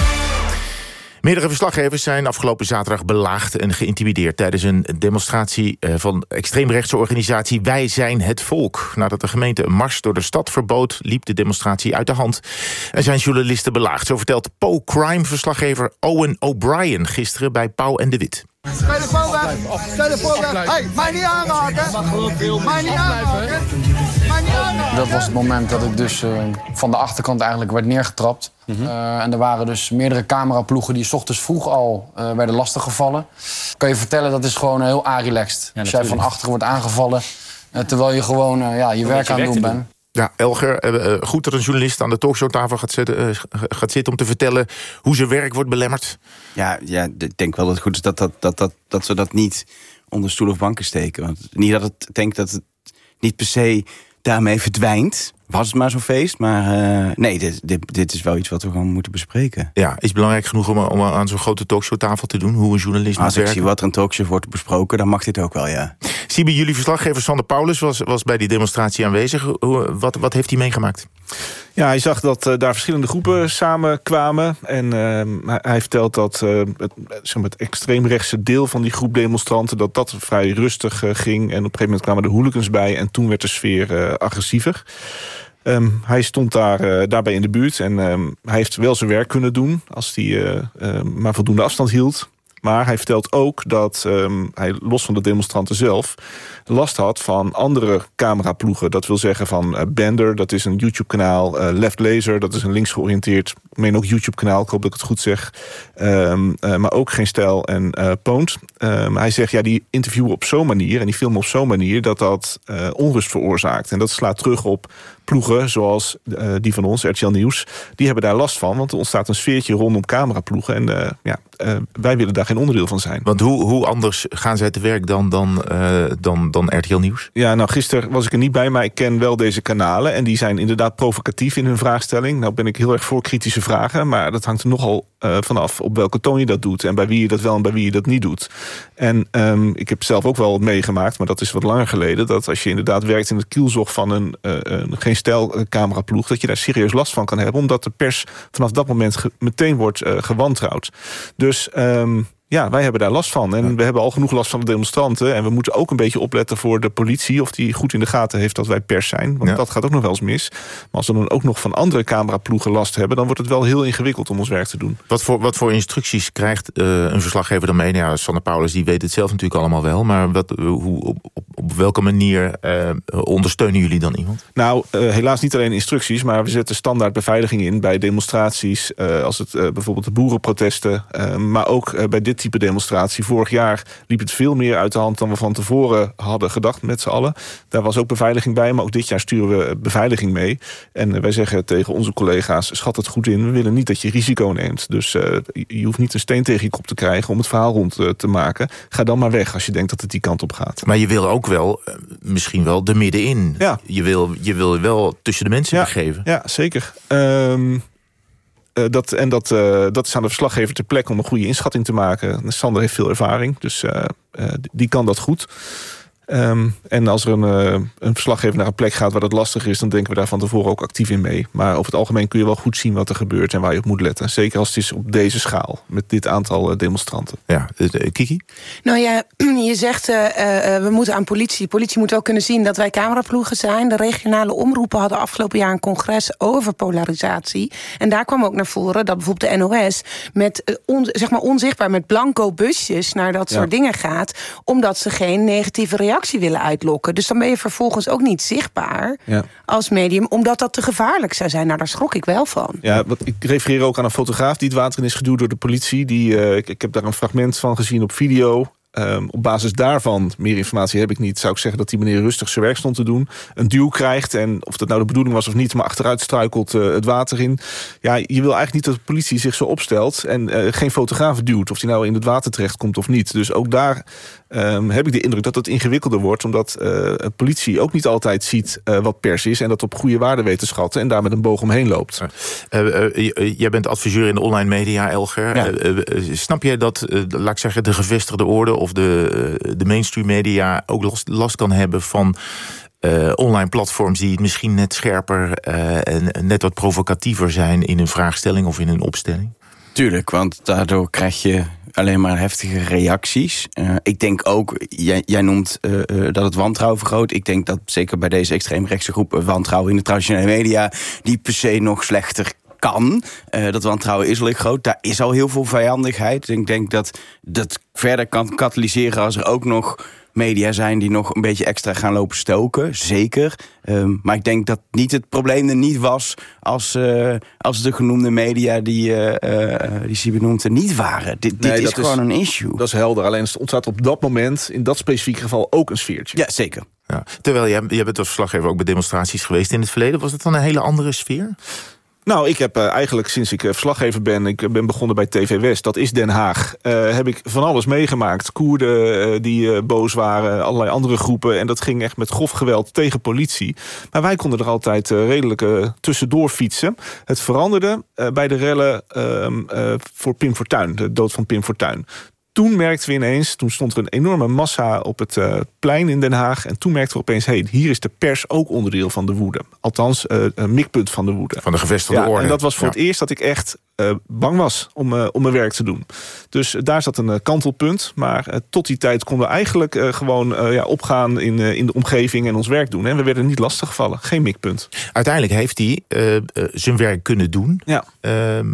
Meerdere verslaggevers zijn afgelopen zaterdag belaagd en geïntimideerd tijdens een demonstratie van extreemrechtse organisatie Wij Zijn Het Volk. Nadat de gemeente een mars door de stad verbood, liep de demonstratie uit de hand en zijn journalisten belaagd. Zo vertelt Po-Crime-verslaggever Owen O'Brien gisteren bij Pauw en de Wit. Telefoon weg! Telefoon weg! Hey, mij niet aanraken! Mij niet aanraken! Mij niet aanraken! Dat was het moment dat ik dus uh, van de achterkant eigenlijk werd neergetrapt. Mm-hmm. Uh, en er waren dus meerdere cameraploegen die 's ochtends vroeg al uh, werden lastiggevallen. Kan je vertellen, dat is gewoon heel a-relaxed. Ja, als jij van achteren wordt aangevallen, uh, terwijl je gewoon uh, ja, je werk aan het doen bent. Ja, Elger, uh, goed dat een journalist aan de talkshowtafel gaat zitten, uh, gaat zitten om te vertellen hoe zijn werk wordt belemmerd. Ja, ja, ik denk wel dat het goed is dat, dat, dat, dat, dat ze dat niet onder stoel of banken steken. Want niet dat het, ik denk dat het niet per se daarmee verdwijnt. Was het maar zo'n feest, maar uh, nee, dit, dit, dit is wel iets wat we gewoon moeten bespreken. Ja, is het belangrijk genoeg om, om aan zo'n grote talkshowtafel te doen? Hoe een journalist moet Als werken? ik zie wat er een talkshow wordt besproken, dan mag dit ook wel, ja. Siebe, jullie verslaggever Sander Paulus was, was bij die demonstratie aanwezig. Hoe, wat, wat heeft hij meegemaakt? Ja, hij zag dat uh, daar verschillende groepen samenkwamen. En uh, hij vertelt dat uh, het, zeg maar, het extreemrechtse deel van die groep demonstranten, dat dat vrij rustig uh, ging. En op een gegeven moment kwamen de hooligans bij en toen werd de sfeer uh, agressiever. Um, hij stond daar, uh, daarbij in de buurt en um, hij heeft wel zijn werk kunnen doen als hij uh, uh, maar voldoende afstand hield. Maar hij vertelt ook dat um, hij los van de demonstranten zelf last had van andere cameraploegen. Dat wil zeggen van uh, Bender, dat is een YouTube-kanaal. Uh, Left Laser, dat is een links georiënteerd, ik meen ook YouTube-kanaal. Ik hoop dat ik het goed zeg. Um, uh, maar ook Geen Stijl en uh, Poont. Um, hij zegt, ja, die interviewen op zo'n manier en die filmen op zo'n manier dat dat uh, onrust veroorzaakt. En dat slaat terug op ploegen zoals uh, die van ons, R T L Nieuws, die hebben daar last van. Want er ontstaat een sfeertje rondom cameraploegen. En uh, ja, uh, wij willen daar geen onderdeel van zijn. Want hoe, hoe anders gaan zij te werk dan, dan, uh, dan, dan R T L Nieuws? Ja, nou, gisteren was ik er niet bij, maar ik ken wel deze kanalen. En die zijn inderdaad provocatief in hun vraagstelling. Nou ben ik heel erg voor kritische vragen. Maar dat hangt er nogal uh, vanaf op welke toon je dat doet. En bij wie je dat wel en bij wie je dat niet doet. En um, ik heb zelf ook wel meegemaakt, maar dat is wat langer geleden, dat als je inderdaad werkt in het kielzog van een, uh, een geen stijl cameraploeg, dat je daar serieus last van kan hebben, omdat de pers vanaf dat moment ge- meteen wordt uh, gewantrouwd. Dus um, ja, wij hebben daar last van. En ja. we hebben al genoeg last van de demonstranten. En we moeten ook een beetje opletten voor de politie, of die goed in de gaten heeft dat wij pers zijn. Want ja. dat gaat ook nog wel eens mis. Maar als we dan ook nog van andere cameraploegen last hebben, dan wordt het wel heel ingewikkeld om ons werk te doen. Wat voor, wat voor instructies krijgt uh, een verslaggever dan mee? Ja, Sander Paulus die weet het zelf natuurlijk allemaal wel. Maar wat, hoe, op, op, op welke manier uh, ondersteunen jullie dan iemand? Nou, uh, helaas niet alleen instructies, maar we zetten standaard beveiliging in bij demonstraties. Uh, als het uh, bijvoorbeeld de boerenprotesten. Uh, maar ook uh, bij dit type demonstratie. Vorig jaar liep het veel meer uit de hand dan we van tevoren hadden gedacht met z'n allen. Daar was ook beveiliging bij, maar ook dit jaar sturen we beveiliging mee. En wij zeggen tegen onze collega's, schat het goed in. We willen niet dat je risico neemt. Dus uh, je hoeft niet een steen tegen je kop te krijgen om het verhaal rond uh, te maken. Ga dan maar weg als je denkt dat het die kant op gaat. Maar je wil ook wel, uh, misschien wel, er middenin. Ja. Je wil je wil wel tussen de mensen ja. begeven. Ja, zeker. Um, Uh, dat, en dat, uh, dat is aan de verslaggever ter plekke om een goede inschatting te maken. Sander heeft veel ervaring, dus uh, uh, die kan dat goed. Um, en als er een, uh, een verslaggever naar een plek gaat waar dat lastig is, dan denken we daar van tevoren ook actief in mee. Maar over het algemeen kun je wel goed zien wat er gebeurt en waar je op moet letten. Zeker als het is op deze schaal, met dit aantal uh, demonstranten. Ja, uh, Kiki? Nou ja, je zegt uh, uh, we moeten aan politie. Politie moet wel kunnen zien dat wij cameraploegen zijn. De regionale omroepen hadden afgelopen jaar een congres over polarisatie. En daar kwam ook naar voren dat bijvoorbeeld de N O S met uh, on, zeg maar onzichtbaar met blanco busjes naar dat soort ja. dingen gaat, omdat ze geen negatieve reactie willen uitlokken. Dus dan ben je vervolgens ook niet zichtbaar ja. als medium, omdat dat te gevaarlijk zou zijn. Nou, daar schrok ik wel van. Ja, wat ik refereer ook aan een fotograaf die het water in is geduwd door de politie. Die, uh, ik, ik heb daar een fragment van gezien op video. Um, op basis daarvan, meer informatie heb ik niet, zou ik zeggen dat die meneer rustig zijn werk stond te doen. Een duw krijgt en of dat nou de bedoeling was of niet, maar achteruit struikelt uh, het water in. Ja, je wil eigenlijk niet dat de politie zich zo opstelt en uh, geen fotograaf duwt, of die nou in het water terechtkomt of niet. Dus ook daar um, heb ik de indruk dat het ingewikkelder wordt, omdat uh, de politie ook niet altijd ziet uh, wat pers is en dat op goede waarde weet te schatten en daar met een boog omheen loopt. Uh, uh, uh, jij bent adviseur in de online media, Elger. Ja. Uh, uh, snap jij dat, uh, laat ik zeggen, de gevestigde orde of de, de mainstream media ook last, last kan hebben van uh, online platforms die misschien net scherper uh, en net wat provocatiever zijn in hun vraagstelling of in hun opstelling? Tuurlijk, want daardoor krijg je alleen maar heftige reacties. Uh, ik denk ook, jij, jij noemt uh, uh, dat het wantrouwen vergroot. Ik denk dat zeker bij deze extreemrechtse groep wantrouwen in de traditionele media die per se nog slechter kan. Uh, dat wantrouwen is al heel groot. Daar is al heel veel vijandigheid. Ik denk dat dat verder kan katalyseren als er ook nog media zijn die nog een beetje extra gaan lopen stoken. Zeker. Um, maar ik denk dat niet het probleem er niet was als, uh, als de genoemde media die, uh, uh, die ze benoemd niet waren. Dit, nee, dit is gewoon is, een issue. Dat is helder. Alleen het ontstaat op dat moment, in dat specifieke geval, ook een sfeertje. Ja, zeker. Ja. Terwijl jij, jij bent als verslaggever ook bij demonstraties geweest in het verleden. Was dat dan een hele andere sfeer? Nou, ik heb uh, eigenlijk sinds ik uh, verslaggever ben, ik ben begonnen bij T V West, dat is Den Haag, uh, heb ik van alles meegemaakt. Koerden uh, die uh, boos waren, allerlei andere groepen. En dat ging echt met grof geweld tegen politie. Maar wij konden er altijd uh, redelijk uh, tussendoor fietsen. Het veranderde uh, bij de rellen uh, uh, voor Pim Fortuyn, de dood van Pim Fortuyn. Toen merkten we ineens, toen stond er een enorme massa op het uh, plein in Den Haag. En toen merkten we opeens, hey, hier is de pers ook onderdeel van de woede. Althans, uh, een mikpunt van de woede. Van de gevestigde ja, orde. En dat was voor ja. het eerst dat ik echt uh, bang was om, uh, om mijn werk te doen. Dus uh, daar zat een uh, kantelpunt. Maar uh, tot die tijd konden we eigenlijk uh, gewoon uh, ja, opgaan in, uh, in de omgeving en ons werk doen. En we werden niet lastiggevallen. Geen mikpunt. Uiteindelijk heeft hij uh, uh, zijn werk kunnen doen. Ja. Uh,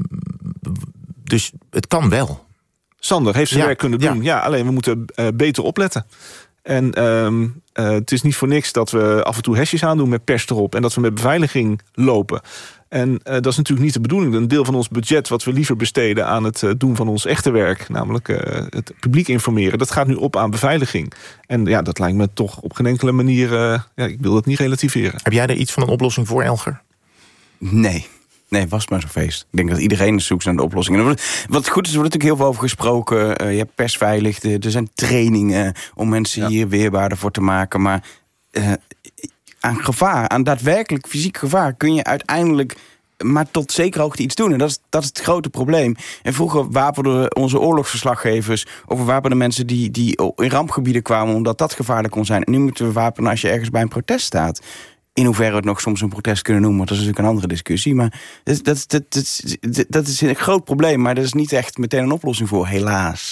dus het kan wel. Sander heeft zijn ja, werk kunnen doen. Ja. ja, alleen we moeten uh, beter opletten. En um, uh, het is niet voor niks dat we af en toe hesjes aandoen met pers erop en dat we met beveiliging lopen. En uh, dat is natuurlijk niet de bedoeling. Een deel van ons budget wat we liever besteden aan het uh, doen van ons echte werk, namelijk uh, het publiek informeren, dat gaat nu op aan beveiliging. En ja, dat lijkt me toch op geen enkele manier, uh, ja, ik wil dat niet relativeren. Heb jij er iets van een oplossing voor, Elger? Nee. Nee, was maar zo'n feest. Ik denk dat iedereen zoekt naar de oplossing. En wat goed is, er wordt natuurlijk heel veel over gesproken. Uh, je hebt persveilig, er zijn trainingen om mensen ja. hier weerbaarder voor te maken. Maar uh, aan gevaar, aan daadwerkelijk fysiek gevaar, kun je uiteindelijk maar tot zekere hoogte iets doen. En dat is, dat is het grote probleem. En vroeger wapenden onze oorlogsverslaggevers, of we wapenden mensen die, die in rampgebieden kwamen, omdat dat gevaarlijk kon zijn. En nu moeten we wapenen als je ergens bij een protest staat. In hoeverre we het nog soms een protest kunnen noemen, dat is natuurlijk een andere discussie. Maar dat, dat, dat, dat, dat is een groot probleem, maar dat is niet echt meteen een oplossing voor, helaas.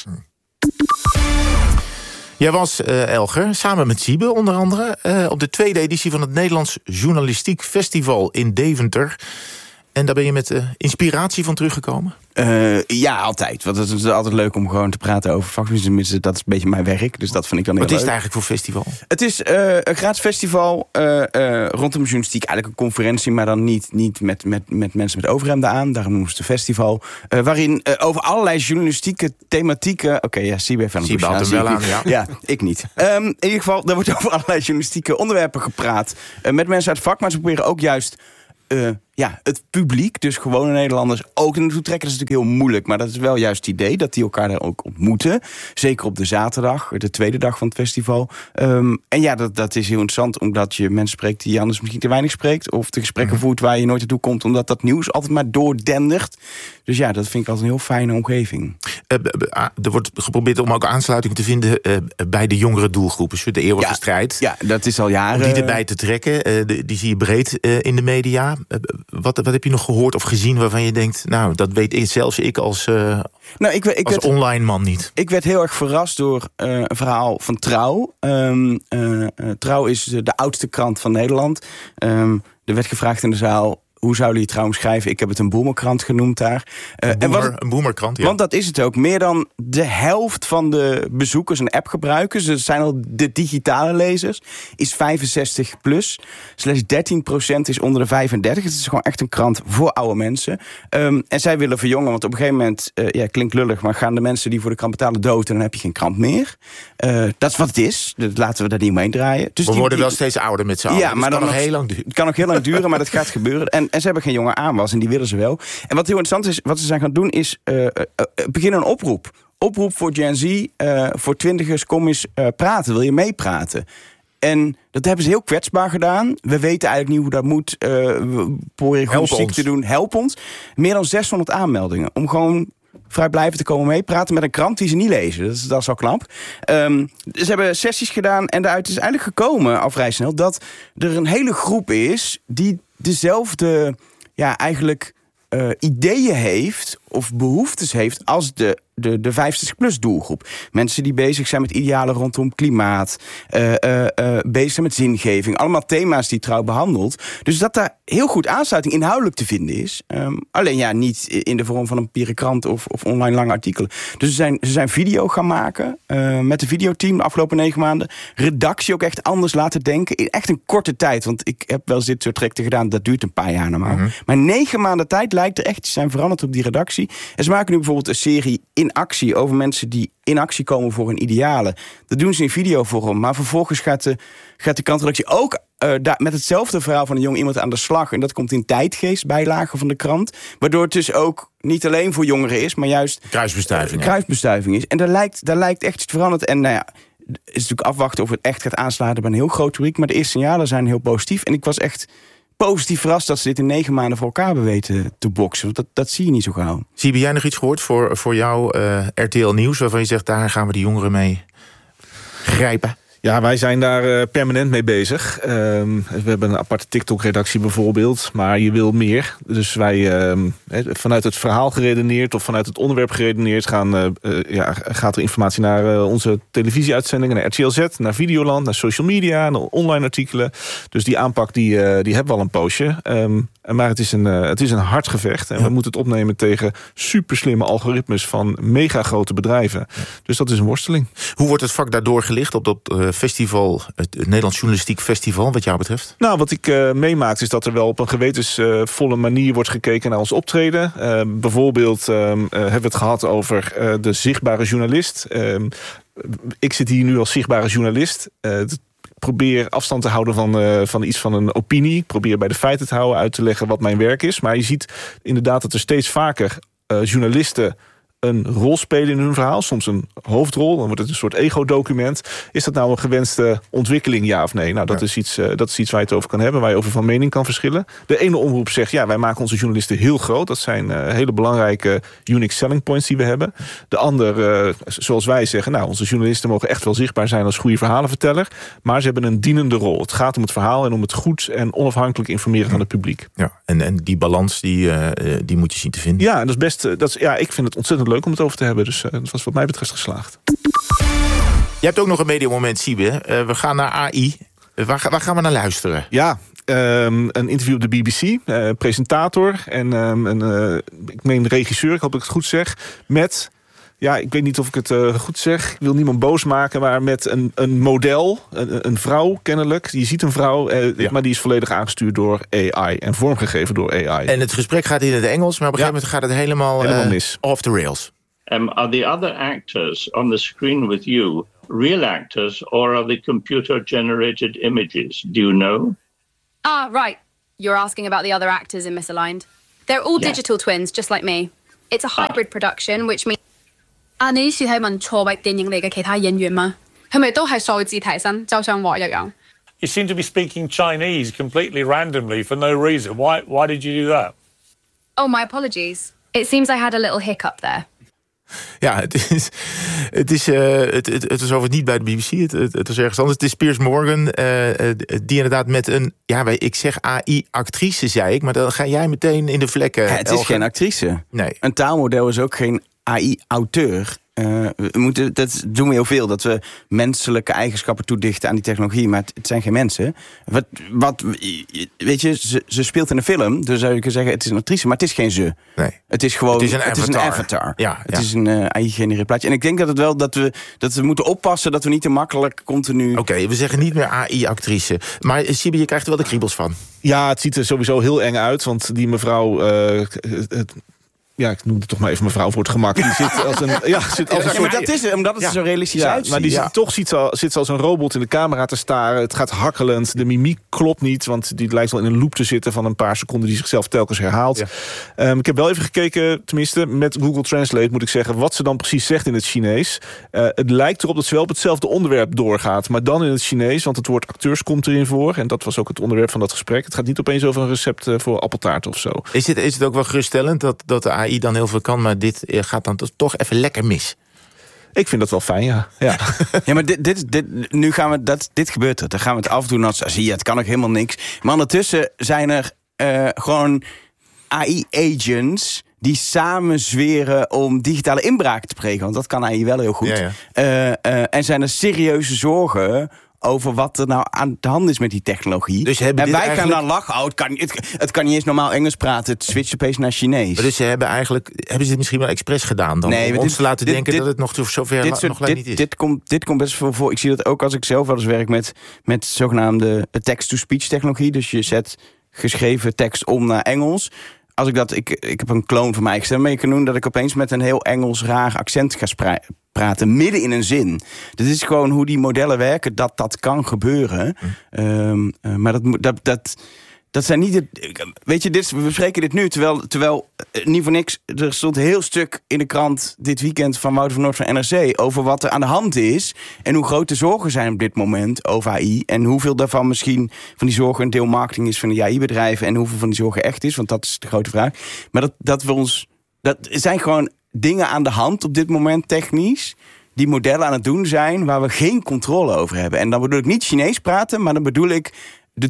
Jij was, uh, Elger, samen met Siebe onder andere, uh, op de tweede editie van het Nederlands Journalistiek Festival in Deventer. En daar ben je met uh, inspiratie van teruggekomen? Uh, ja, altijd. Want het is altijd leuk om gewoon te praten over vakgebieden. Dat is een beetje mijn werk, dus dat vind ik dan heel leuk. Wat is het leuk. eigenlijk voor festival? Het is uh, een gratis festival uh, uh, rondom journalistiek. Eigenlijk een conferentie, maar dan niet, niet met, met, met mensen met overhemden aan. Daarom noemen ze het een festival. Uh, waarin uh, over allerlei journalistieke thematieken... Oké, okay, ja, Siebe heeft aan het Siebe had hem wel aan, ja. Ja, ik niet. Um, in ieder geval, er wordt over allerlei journalistieke onderwerpen gepraat. Uh, met mensen uit het vak, maar ze proberen ook juist Uh, ja, het publiek, dus gewone Nederlanders, ook naartoe trekken. Dat is natuurlijk heel moeilijk, maar dat is wel juist het idee dat die elkaar daar ook ontmoeten. Zeker op de zaterdag, de tweede dag van het festival. Um, en ja, dat, dat is heel interessant, omdat je mensen spreekt die je anders misschien te weinig spreekt, of de gesprekken mm. voert waar je nooit naartoe komt, omdat dat nieuws altijd maar doordendert. Dus ja, dat vind ik altijd een heel fijne omgeving. Uh, er wordt geprobeerd om ook aansluiting te vinden uh, bij de jongere doelgroepen. De eeuwige ja, strijd. Ja, dat is al jaren. Om die erbij te trekken, uh, de, die zie je breed uh, in de media. Uh, wat, wat heb je nog gehoord of gezien waarvan je denkt, nou, dat weet ik, zelfs ik als, uh, nou, ik, ik als werd, online man niet. Ik werd heel erg verrast door uh, een verhaal van Trouw. Um, uh, uh, Trouw is de, de oudste krant van Nederland. Um, er werd gevraagd in de zaal, hoe zouden jullie Trouw schrijven? Ik heb het een boemerkrant genoemd daar. Uh, een, boomer, en wat, een boemerkrant, ja. Want dat is het ook. Meer dan de helft van de bezoekers en appgebruikers, dus dat zijn al de digitale lezers, is vijfenzestig plus. Slechts dertien procent is onder de vijfendertig. Het is gewoon echt een krant voor oude mensen. Um, en zij willen verjongen, want op een gegeven moment, uh, ja, klinkt lullig, maar gaan de mensen die voor de krant betalen dood en dan heb je geen krant meer. Uh, dat is wat het is. Dat laten we daar niet omheen draaien. Dus we die, worden die, wel steeds ouder met z'n allen. Ja, dus maar het kan dan nog heel lang duren. Het kan nog heel lang duren, maar dat gaat gebeuren. En, en ze hebben geen jonge aanwas en die willen ze wel. En wat heel interessant is, wat ze zijn gaan doen, is uh, uh, beginnen een oproep. Oproep voor Gen Z, uh, voor twintigers, kom eens uh, praten. Wil je meepraten? En dat hebben ze heel kwetsbaar gedaan. We weten eigenlijk niet hoe dat moet. Uh, we proberen gewoon ziek te doen. Help ons. Meer dan zeshonderd aanmeldingen. Om gewoon vrijblijvend te komen meepraten met een krant die ze niet lezen. Dat is, dat is al knap. Um, ze hebben sessies gedaan en daaruit is eigenlijk gekomen, al vrij snel, dat er een hele groep is die dezelfde, ja, eigenlijk uh, ideeën heeft of behoeftes heeft als de, de, de vijfenzestig-plus doelgroep. Mensen die bezig zijn met idealen rondom klimaat, uh, uh, uh, bezig zijn met zingeving. Allemaal thema's die Trouw behandelt. Dus dat daar heel goed aansluiting inhoudelijk te vinden is. Um, alleen ja, niet in de vorm van een papieren krant of, of online lange artikelen. Dus ze zijn, ze zijn video gaan maken uh, met de videoteam de afgelopen negen maanden. Redactie ook echt anders laten denken. In echt een korte tijd. Want ik heb wel eens dit soort trajecten gedaan. Dat duurt een paar jaar normaal. Mm-hmm. Maar negen maanden tijd lijkt er echt te zijn veranderd op die redactie. En ze maken nu bijvoorbeeld een serie in actie over mensen die in actie komen voor hun idealen. Dat doen ze in videovorm. Maar vervolgens gaat de, gaat de krantredactie ook uh, daar, met hetzelfde verhaal van een jong iemand aan de slag. En dat komt in Tijdgeest, bijlagen van de krant. Waardoor het dus ook niet alleen voor jongeren is, maar juist kruisbestuiving, uh, kruisbestuiving is. En daar lijkt, daar lijkt echt iets veranderd. En nou ja, het is natuurlijk afwachten of het echt gaat aansluiten bij een heel groot publiek. Maar de eerste signalen zijn heel positief. En ik was echt positief verrast dat ze dit in negen maanden voor elkaar hebben weten te boksen. Want dat, dat zie je niet zo gauw. Siebe, jij nog iets gehoord voor, voor jou uh, R T L Nieuws, waarvan je zegt, daar gaan we de jongeren mee grijpen? Ja, wij zijn daar uh, permanent mee bezig. Uh, we hebben een aparte TikTok-redactie bijvoorbeeld, maar je wil meer. Dus wij, uh, vanuit het verhaal geredeneerd of vanuit het onderwerp geredeneerd gaan, uh, uh, ja, gaat er informatie naar uh, onze televisieuitzendingen, naar R T L Z, naar Videoland, naar social media, naar online artikelen. Dus die aanpak die, uh, die hebben we al een poosje. Um, maar het is een, uh, het is een hard gevecht. En ja. we moeten het opnemen tegen superslimme algoritmes van mega grote bedrijven. Ja. Dus dat is een worsteling. Hoe wordt het vak daardoor gelicht op dat uh, festival, het, het Nederlands Journalistiek Festival, wat jou betreft? Nou, wat ik uh, meemaak is dat er wel op een gewetensvolle uh, manier wordt gekeken naar ons optreden. Uh, bijvoorbeeld uh, uh, hebben we het gehad over uh, de zichtbare journalist. Uh, ik zit hier nu als zichtbare journalist. Uh, Ik probeer afstand te houden van, uh, van iets van een opinie. Ik probeer bij de feiten te houden, uit te leggen wat mijn werk is. Maar je ziet inderdaad dat er steeds vaker uh, journalisten een rol spelen in hun verhaal. Soms een hoofdrol, dan wordt het een soort ego-document. Is dat nou een gewenste ontwikkeling, ja of nee? Nou, dat, ja. is iets, uh, dat is iets waar je het over kan hebben, waar je over van mening kan verschillen. De ene omroep zegt, ja, wij maken onze journalisten heel groot. Dat zijn uh, hele belangrijke unique selling points die we hebben. De ander, uh, zoals wij zeggen, nou, onze journalisten mogen echt wel zichtbaar zijn als goede verhalenverteller. Maar ze hebben een dienende rol. Het gaat om het verhaal en om het goed en onafhankelijk informeren van het publiek. Ja, en, en die balans, die, uh, die moet je zien te vinden. Ja, en dat is best, uh, dat is, ja, ik vind het ontzettend leuk om het over te hebben. Dus uh, dat was wat mij betreft geslaagd. Je hebt ook nog een mediamoment, Siebe. Uh, we gaan naar A I. Uh, waar, waar gaan we naar luisteren? Ja, um, een interview op de B B C. Uh, presentator en um, een, uh, ik meen regisseur, ik hoop dat ik het goed zeg. Met, ja, ik weet niet of ik het uh, goed zeg. Ik wil niemand boos maken, maar met een, een model. Een, een vrouw, kennelijk. Je ziet een vrouw, uh, ja. maar die is volledig aangestuurd door A I. En vormgegeven door A I. En het gesprek gaat in het Engels, maar op een gegeven moment gaat het helemaal, helemaal uh, mis. Off the rails. Um, are the other actors on the screen with you real actors or are they computer-generated images? Do you know? Ah, right. You're asking about the other actors in Misaligned. They're all Yeah. digital twins, just like me. It's a hybrid production, which means... 啊，你意思係問錯位電影嚟嘅其他演員嗎？係咪都係數字提升，就像我一樣？ You seem to be speaking Chinese completely randomly for no reason. Why, why did you do that? Oh, my apologies. It seems I had a little hiccup there. Ja, het is, het is, uh, het, het, het was overigens niet bij de B B C, het, het, het was ergens anders. Het is Piers Morgan, uh, die inderdaad met een, ja, ik zeg A I-actrice, zei ik, maar dan ga jij meteen in de vlekken. Ja, het is geen actrice. Nee. Een taalmodel is ook geen A I-auteur. Uh, we moeten, dat doen we heel veel, dat we menselijke eigenschappen toedichten aan die technologie, maar het, het zijn geen mensen. Wat, wat, weet je, ze, ze speelt in een film, dus zou je kunnen zeggen, het is een actrice, maar het is geen ze. Nee. Het is gewoon, het is een het avatar. Is een avatar. Ja, het ja. is een uh, A I-gegenereerd plaatje. En ik denk dat het wel dat we, dat we moeten oppassen dat we niet te makkelijk continu. Oké, okay, we zeggen niet meer A I-actrice, maar Siebe, je krijgt er wel de kriebels van. Ja, het ziet er sowieso heel eng uit, want die mevrouw. Uh, het, Ja, ik noem het toch maar even mevrouw voor het gemak. Die zit als een, ja, zit als ja, een soort... maar dat is omdat het ja. er zo realistisch ja, uitziet. Maar die ja. zit, toch ziet ze, zit ze als een robot in de camera te staren. Het gaat hakkelend. De mimiek klopt niet, want die lijkt wel in een loop te zitten van een paar seconden die zichzelf telkens herhaalt. Ja. Um, ik heb wel even gekeken, tenminste met Google Translate moet ik zeggen, wat ze dan precies zegt in het Chinees. Uh, het lijkt erop dat ze wel op hetzelfde onderwerp doorgaat, maar dan in het Chinees, want het woord acteurs komt erin voor. En dat was ook het onderwerp van dat gesprek. Het gaat niet opeens over een recept voor appeltaart of zo. Is het, is het ook wel geruststellend dat, dat de A I dan heel veel kan, maar dit gaat dan toch even lekker mis? Ik vind dat wel fijn, ja. Ja, ja maar dit, dit, dit, nu gaan we dat, dit gebeurt er. Dan gaan we het afdoen als, zie je, het kan ook helemaal niks. Maar ondertussen zijn er uh, gewoon A I-agents die samen zweren om digitale inbraak te plegen. Want dat kan A I wel heel goed. Ja, ja. Uh, uh, en zijn er serieuze zorgen over wat er nou aan de hand is met die technologie. Dus en wij eigenlijk... gaan dan lachen. Oh, het, kan, het, het kan niet eens normaal Engels praten. Het switcht opeens naar Chinees. Maar dus ze hebben eigenlijk, hebben ze dit misschien wel expres gedaan dan? Nee, om dit, ons te laten dit, denken dit, dat het nog zover dit la, soort, nog lang dit, niet is. Dit komt, dit komt best veel voor. Ik zie dat ook als ik zelf wel eens werk met, met zogenaamde text-to-speech technologie. Dus je zet geschreven tekst om naar Engels. Als ik dat, ik, ik heb een kloon van mijn eigen stem mee kunnen doen, dat ik opeens met een heel Engels raar accent ga spra- praten, midden in een zin. Dit is gewoon hoe die modellen werken, dat dat kan gebeuren. Hm. Um, uh, maar dat, dat, dat, dat zijn niet... De, weet je, dit, we bespreken dit nu, terwijl, terwijl niet voor niks, er stond een heel stuk in de krant dit weekend van Wouter van Noord van N R C over wat er aan de hand is en hoe groot de zorgen zijn op dit moment over A I en hoeveel daarvan misschien van die zorgen een deel marketing is van de A I-bedrijven en hoeveel van die zorgen echt is, want dat is de grote vraag. Maar dat, dat we ons... Dat zijn gewoon dingen aan de hand op dit moment technisch, die modellen aan het doen zijn waar we geen controle over hebben. En dan bedoel ik niet Chinees praten, maar dan bedoel ik de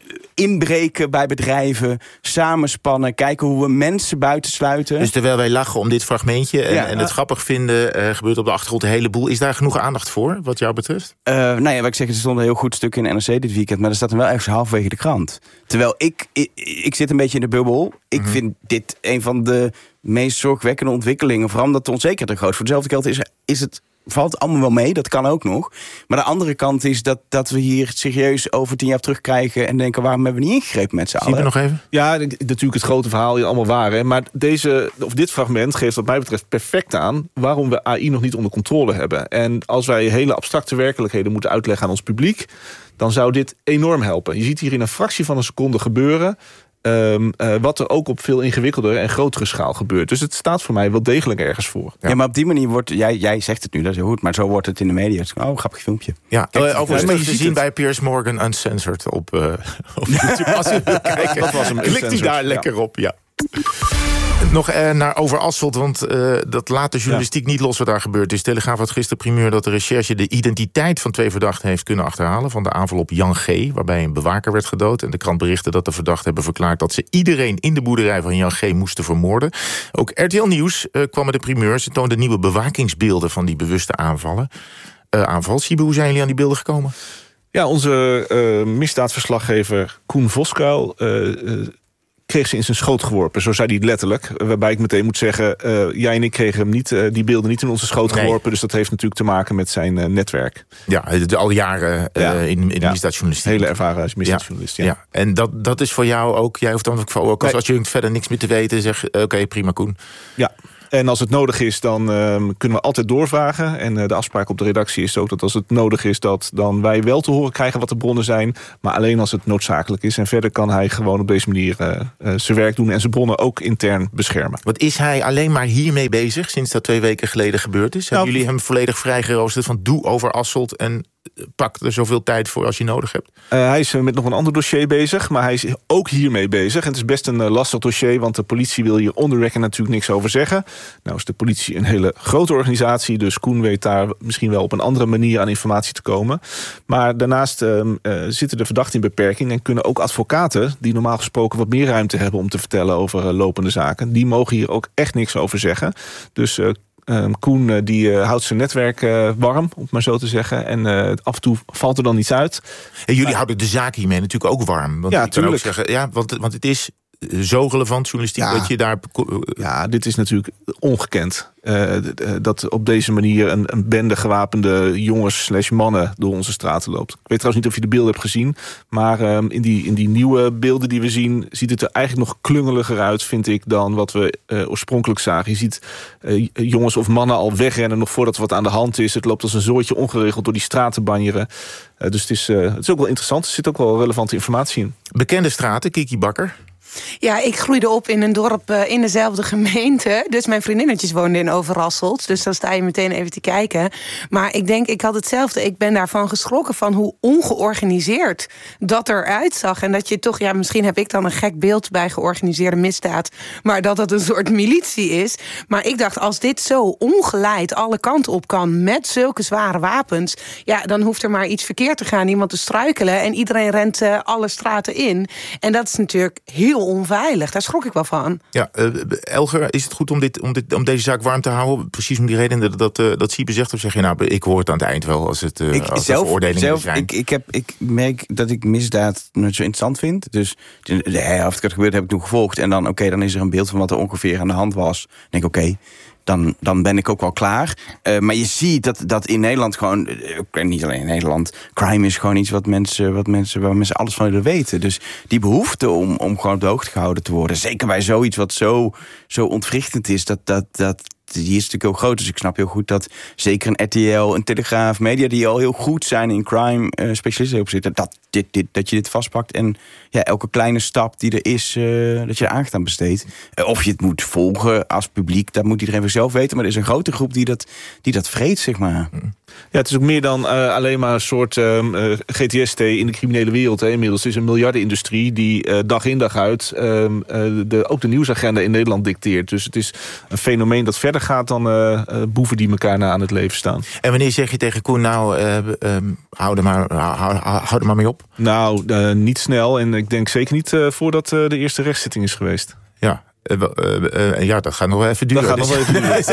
inbreken bij bedrijven, samenspannen, kijken hoe we mensen buitensluiten. Dus terwijl wij lachen om dit fragmentje en, ja, en het uh, grappig vinden, uh, gebeurt op de achtergrond een heleboel. Is daar genoeg aandacht voor, wat jou betreft? Uh, nou ja, wat ik zeg, er stond een heel goed stuk in N R C dit weekend, maar er staat dan wel ergens halverwege de krant. Terwijl ik, ik, ik zit een beetje in de bubbel. Ik mm-hmm. vind dit een van de meest zorgwekkende ontwikkelingen, vooral omdat de onzekerheid er groot. Voor hetzelfde geld is, is het valt allemaal wel mee, dat kan ook nog. Maar de andere kant is dat, dat we hier serieus over tien jaar terugkrijgen en denken, waarom hebben we niet ingegrepen met z'n allen? Zie je nog even? Ja, natuurlijk het grote verhaal hier allemaal waar. Hè? Maar deze, of dit fragment geeft wat mij betreft perfect aan waarom we A I nog niet onder controle hebben. En als wij hele abstracte werkelijkheden moeten uitleggen aan ons publiek, dan zou dit enorm helpen. Je ziet hier in een fractie van een seconde gebeuren Um, uh, wat er ook op veel ingewikkelder en grotere schaal gebeurt. Dus het staat voor mij wel degelijk ergens voor. Ja, ja maar op die manier wordt... Jij, jij zegt het nu, dat is heel goed, maar zo wordt het in de media. Oh, grappig filmpje. Ja, Kijk, uh, overigens uh, te zien bij Piers Morgan Uncensored op, uh, op YouTube. Als u wil kijken, dat was hem. Klikt u daar lekker ja. op, ja. Nog eh, naar over Asselt, want uh, dat laat de journalistiek ja. niet los wat daar gebeurd is. Telegraaf had gisteren primeur dat de recherche de identiteit van twee verdachten heeft kunnen achterhalen van de aanval op Jan G., waarbij een bewaker werd gedood. En de krant berichtte dat de verdachten hebben verklaard dat ze iedereen in de boerderij van Jan G. moesten vermoorden. Ook R T L Nieuws uh, kwam met de primeur. Ze toonden nieuwe bewakingsbeelden van die bewuste aanvallen. Uh, aanval. Siebe, hoe zijn jullie aan die beelden gekomen? Ja, onze uh, misdaadverslaggever Koen Voskuil Uh, uh, kreeg ze in zijn schoot geworpen, zo zei hij het letterlijk. Waarbij ik meteen moet zeggen, uh, jij en ik kregen hem niet, uh, die beelden niet in onze schoot nee. geworpen. Dus dat heeft natuurlijk te maken met zijn uh, netwerk. Ja, de, al jaren uh, ja. in, in de ja. misdaadjournalistiek. Hele ervaren als misdaadjournalist, ja. ja. ja. En dat, dat is voor jou ook, jij hoeft dan ook als, nee. als je verder niks meer te weten, zeg oké, okay, prima Koen. Ja. En als het nodig is, dan uh, kunnen we altijd doorvragen. En uh, de afspraak op de redactie is ook dat als het nodig is, dat dan wij wel te horen krijgen wat de bronnen zijn. Maar alleen als het noodzakelijk is. En verder kan hij gewoon op deze manier uh, uh, zijn werk doen en zijn bronnen ook intern beschermen. Wat is hij alleen maar hiermee bezig, sinds dat twee weken geleden gebeurd is? Hebben nou, jullie hem volledig vrijgeroosterd van doe over Asselt en pak er zoveel tijd voor als je nodig hebt? Uh, hij is met nog een ander dossier bezig, maar hij is ook hiermee bezig. En het is best een uh, lastig dossier, want de politie wil hier on the record natuurlijk niks over zeggen. Nou is de politie een hele grote organisatie, dus Koen weet daar misschien wel op een andere manier aan informatie te komen. Maar daarnaast uh, uh, zitten de verdachten in beperking en kunnen ook advocaten, die normaal gesproken wat meer ruimte hebben om te vertellen over uh, lopende zaken, die mogen hier ook echt niks over zeggen. Dus uh, Um, Koen uh, die uh, houdt zijn netwerk uh, warm, om het maar zo te zeggen. En uh, af en toe valt er dan iets uit. En jullie uh, houden de zaak hiermee natuurlijk ook warm. Want ja, ik kan ook zeggen, ja, want, want het is zo relevant journalistiek ja, dat je daar... Ja, dit is natuurlijk ongekend. Uh, dat op deze manier een, een bende gewapende jongens slash mannen door onze straten loopt. Ik weet trouwens niet of je de beelden hebt gezien, maar uh, in, die, in die nieuwe beelden die we zien, ziet het er eigenlijk nog klungeliger uit, vind ik, dan wat we uh, oorspronkelijk zagen. Je ziet uh, jongens of mannen al wegrennen nog voordat er wat aan de hand is. Het loopt als een zootje ongeregeld door die straten banjeren. Uh, dus het is, uh, het is ook wel interessant. Er zit ook wel relevante informatie in. Bekende straten, Kiki Bakker. Ja, ik groeide op in een dorp uh, in dezelfde gemeente. Dus mijn vriendinnetjes woonden in Overasselt. Dus dan sta je meteen even te kijken. Maar ik denk, ik had hetzelfde. Ik ben daarvan geschrokken van hoe ongeorganiseerd dat eruit zag. En dat je toch, ja, misschien heb ik dan een gek beeld bij georganiseerde misdaad. Maar dat het een soort militie is. Maar ik dacht, als dit zo ongeleid alle kanten op kan met zulke zware wapens, ja, dan hoeft er maar iets verkeerd te gaan. Iemand te struikelen en iedereen rent uh, alle straten in. En dat is natuurlijk heel onveilig. Daar schrok ik wel van. Ja, uh, Elger, is het goed om, dit, om, dit, om deze zaak warm te houden? Precies om die reden dat, dat, uh, dat Siebe zegt? Of zeg je, nou, ik hoor het aan het eind wel als het uh, ik, als zelf, veroordelingen zelf, zijn. Ik, ik, heb, ik merk dat ik misdaad nooit zo interessant vind. Dus de, de helft wat gebeurd heb ik toen gevolgd. En dan, oké, okay, dan is er een beeld van wat er ongeveer aan de hand was. Dan denk ik, oké, okay, Dan, dan ben ik ook wel klaar. Uh, maar je ziet dat, dat in Nederland gewoon, uh, niet alleen in Nederland, crime is gewoon iets wat mensen, wat mensen, waar mensen alles van willen weten. Dus die behoefte om, om gewoon op de hoogte gehouden te worden, zeker bij zoiets wat zo, zo ontwrichtend is, dat, dat, dat, die is natuurlijk heel groot. Dus ik snap heel goed dat zeker een R T L, een Telegraaf, media die al heel goed zijn in crime, uh, specialisten op zitten, dat, dit, dit, dat je dit vastpakt en ja, elke kleine stap die er is, uh, dat je er aandacht aan besteedt. Uh, of je het moet volgen als publiek, dat moet iedereen voor zelf weten. Maar er is een grote groep die dat, die dat vreet, zeg maar. Ja, het is ook meer dan uh, alleen maar een soort uh, G T S T in de criminele wereld. Hè. Inmiddels is een miljardenindustrie die uh, dag in dag uit uh, de, ook de nieuwsagenda in Nederland dicteert. Dus het is een fenomeen dat verder gaat dan uh, uh, boeven die elkaar na aan het leven staan. En wanneer zeg je tegen Koen, nou, uh, uh, hou, er maar, hou, hou er maar mee op? Nou, uh, niet snel. En ik denk zeker niet uh, voordat uh, de eerste rechtszitting is geweest. Ja. Uh, uh, uh, ja, dat gaat nog wel even duren. Dat gaat dus. nog wel even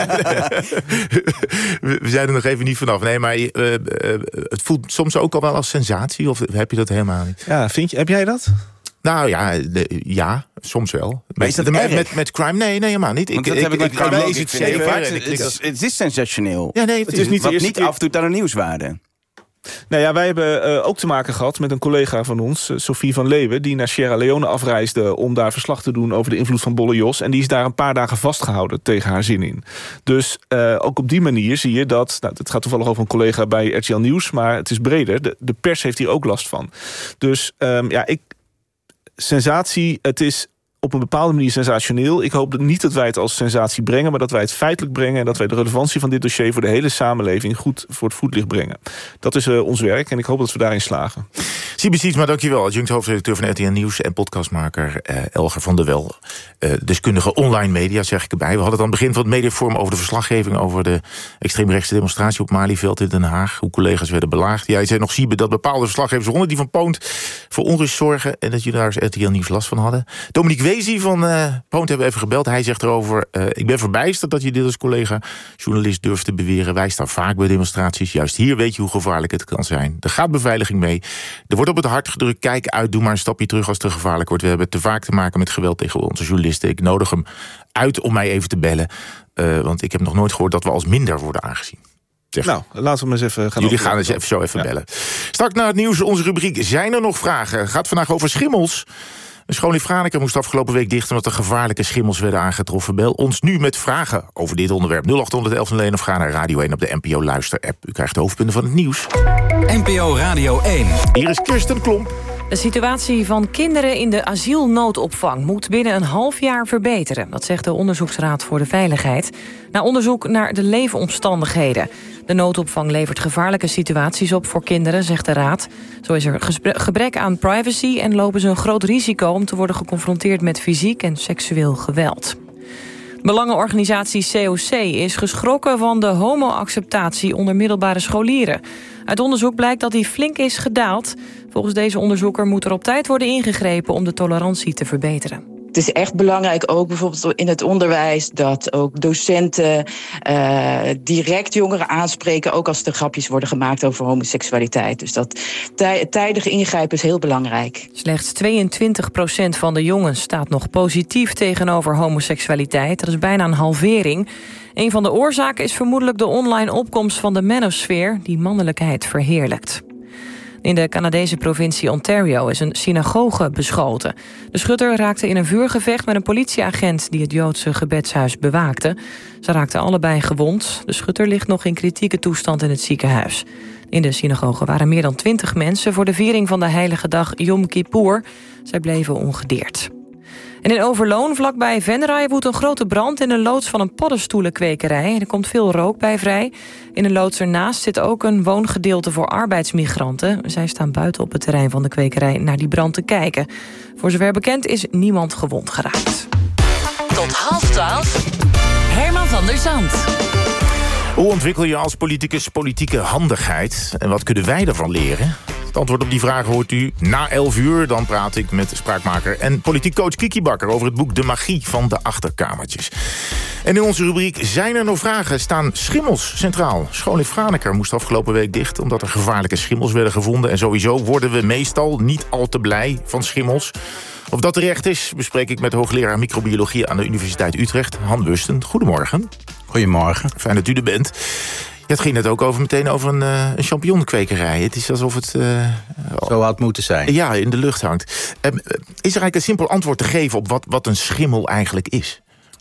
duren. We zijn er nog even niet vanaf. Nee, maar uh, uh, het voelt soms ook al wel als sensatie. Of heb je dat helemaal niet? Ja, vind je, heb jij dat? Nou ja, de, ja, soms wel. Maar Met, is dat de, met, erg? met, met crime? Nee, nee, helemaal niet. Want dat ik, heb ik met ik, crime ik ook. lees het zeven. Het, en ik klik het, is, het is sensationeel. Ja, nee, het, het is is niet wat de eerste niet keer. afdoet aan de nieuwswaarde. Nou ja, wij hebben uh, ook te maken gehad met een collega van ons, uh, Sophie van Leeuwen, die naar Sierra Leone afreisde om daar verslag te doen over de invloed van Bolle Jos. En die is daar een paar dagen vastgehouden tegen haar zin in. Dus uh, ook op die manier zie je dat, nou, het gaat toevallig over een collega bij R T L Nieuws, maar het is breder. De, de pers heeft hier ook last van. Dus um, ja, ik, sensatie, het is op een bepaalde manier sensationeel. Ik hoop niet dat wij het als sensatie brengen, maar dat wij het feitelijk brengen en dat wij de relevantie van dit dossier voor de hele samenleving goed voor het voetlicht brengen. Dat is uh, ons werk en ik hoop dat we daarin slagen. Siebe Sietsma, dankjewel. Adjunct hoofdredacteur van R T L Nieuws en podcastmaker uh, Elger van der Wel. Uh, deskundige online media, zeg ik erbij. We hadden het aan het begin van het mediaforum over de verslaggeving over de extreemrechtse demonstratie op Malieveld in Den Haag. Hoe collega's werden belaagd. Jij zei nog, Siebe, dat bepaalde verslaggevers onder die van Poont voor onrust zorgen en dat jullie daar als R T L Nieuws last van hadden. Dominique Wezi van uh, Poont hebben we even gebeld. Hij zegt erover, uh, ik ben verbijsterd dat je dit als collega journalist durft te beweren. Wij staan vaak bij demonstraties. Juist hier weet je hoe gevaarlijk het kan zijn. Er gaat beveiliging mee. Er wordt op het hart gedrukt. Kijk uit, doe maar een stapje terug als het te gevaarlijk wordt. We hebben te vaak te maken met geweld tegen onze journalisten. Ik nodig hem uit om mij even te bellen. Uh, want ik heb nog nooit gehoord dat we als minder worden aangezien. Zeg. Nou, laten we maar eens even gaan Jullie gaan eens even zo even ja. bellen. Straks na het nieuws, onze rubriek Zijn er nog vragen? Gaat vandaag over schimmels. Een school in Franeker moest afgelopen week dicht omdat er gevaarlijke schimmels werden aangetroffen. Bel ons nu met vragen over dit onderwerp. nul acht honderd elf nul één of ga naar Radio één op de N P O Luister-app. U krijgt de hoofdpunten van het nieuws. N P O Radio één. Hier is Kirsten Klomp. De situatie van kinderen in de asielnoodopvang moet binnen een half jaar verbeteren. Dat zegt de Onderzoeksraad voor de Veiligheid. Na onderzoek naar de leefomstandigheden. De noodopvang levert gevaarlijke situaties op voor kinderen, zegt de Raad. Zo is er gebrek aan privacy en lopen ze een groot risico om te worden geconfronteerd met fysiek en seksueel geweld. Belangenorganisatie C O C is geschrokken van de homo-acceptatie onder middelbare scholieren. Uit onderzoek blijkt dat die flink is gedaald. Volgens deze onderzoeker moet er op tijd worden ingegrepen om de tolerantie te verbeteren. Het is echt belangrijk, ook bijvoorbeeld in het onderwijs, dat ook docenten uh, direct jongeren aanspreken, ook als er grapjes worden gemaakt over homoseksualiteit. Dus dat tij- tijdig ingrijpen is heel belangrijk. Slechts tweeëntwintig procent van de jongens staat nog positief tegenover homoseksualiteit. Dat is bijna een halvering. Een van de oorzaken is vermoedelijk de online opkomst van de manosfeer, die mannelijkheid verheerlijkt. In de Canadese provincie Ontario is een synagoge beschoten. De schutter raakte in een vuurgevecht met een politieagent die het Joodse gebedshuis bewaakte. Ze raakten allebei gewond. De schutter ligt nog in kritieke toestand in het ziekenhuis. In de synagoge waren meer dan twintig mensen voor de viering van de heilige dag Yom Kippur. Zij bleven ongedeerd. En in Overloon, vlakbij Venray, woedt een grote brand in een loods van een paddenstoelenkwekerij. Er komt veel rook bij vrij. In een loods ernaast zit ook een woongedeelte voor arbeidsmigranten. Zij staan buiten op het terrein van de kwekerij naar die brand te kijken. Voor zover bekend is niemand gewond geraakt. Tot half twaalf, Herman van der Zand. Hoe ontwikkel je als politicus politieke handigheid? En wat kunnen wij daarvan leren? Het antwoord op die vraag hoort u na elf uur. Dan praat ik met spraakmaker en politiek coach Kiki Bakker over het boek De Magie van de Achterkamertjes. En in onze rubriek Zijn er nog vragen staan schimmels centraal. School in Franeker moest afgelopen week dicht omdat er gevaarlijke schimmels werden gevonden. En sowieso worden we meestal niet al te blij van schimmels. Of dat terecht is, bespreek ik met hoogleraar microbiologie aan de Universiteit Utrecht, Han Wusten. Goedemorgen. Goedemorgen. Fijn dat u er bent. Ja, het ging net ook over meteen over een, uh, een champignonkwekerij. Het is alsof het... Uh, Zo had moeten zijn. Ja, in de lucht hangt. Um, is er eigenlijk een simpel antwoord te geven op wat, wat een schimmel eigenlijk is?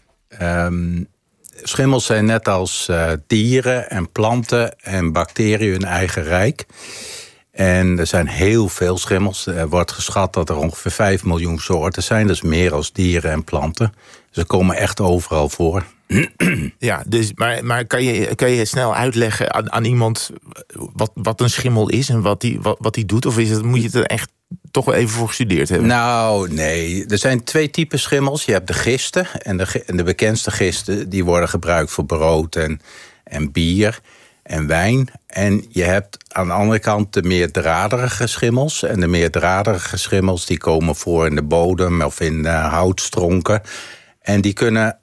Um, schimmels zijn net als uh, dieren en planten en bacteriën hun eigen rijk. En er zijn heel veel schimmels. Er wordt geschat dat er ongeveer vijf miljoen soorten zijn. Dat is meer als dieren en planten. Ze komen echt overal voor. Ja, dus, maar, maar kan, je, kan je snel uitleggen aan, aan iemand wat, wat een schimmel is en wat die, wat, wat die doet? Of is het, moet je het er echt toch wel even voor gestudeerd hebben? Nou, nee. Er zijn twee typen schimmels. Je hebt de gisten. En de, en de bekendste gisten die worden gebruikt voor brood en, en bier en wijn. En je hebt aan de andere kant de meer draderige schimmels. En de meer draderige schimmels die komen voor in de bodem of in de houtstronken. En die kunnen,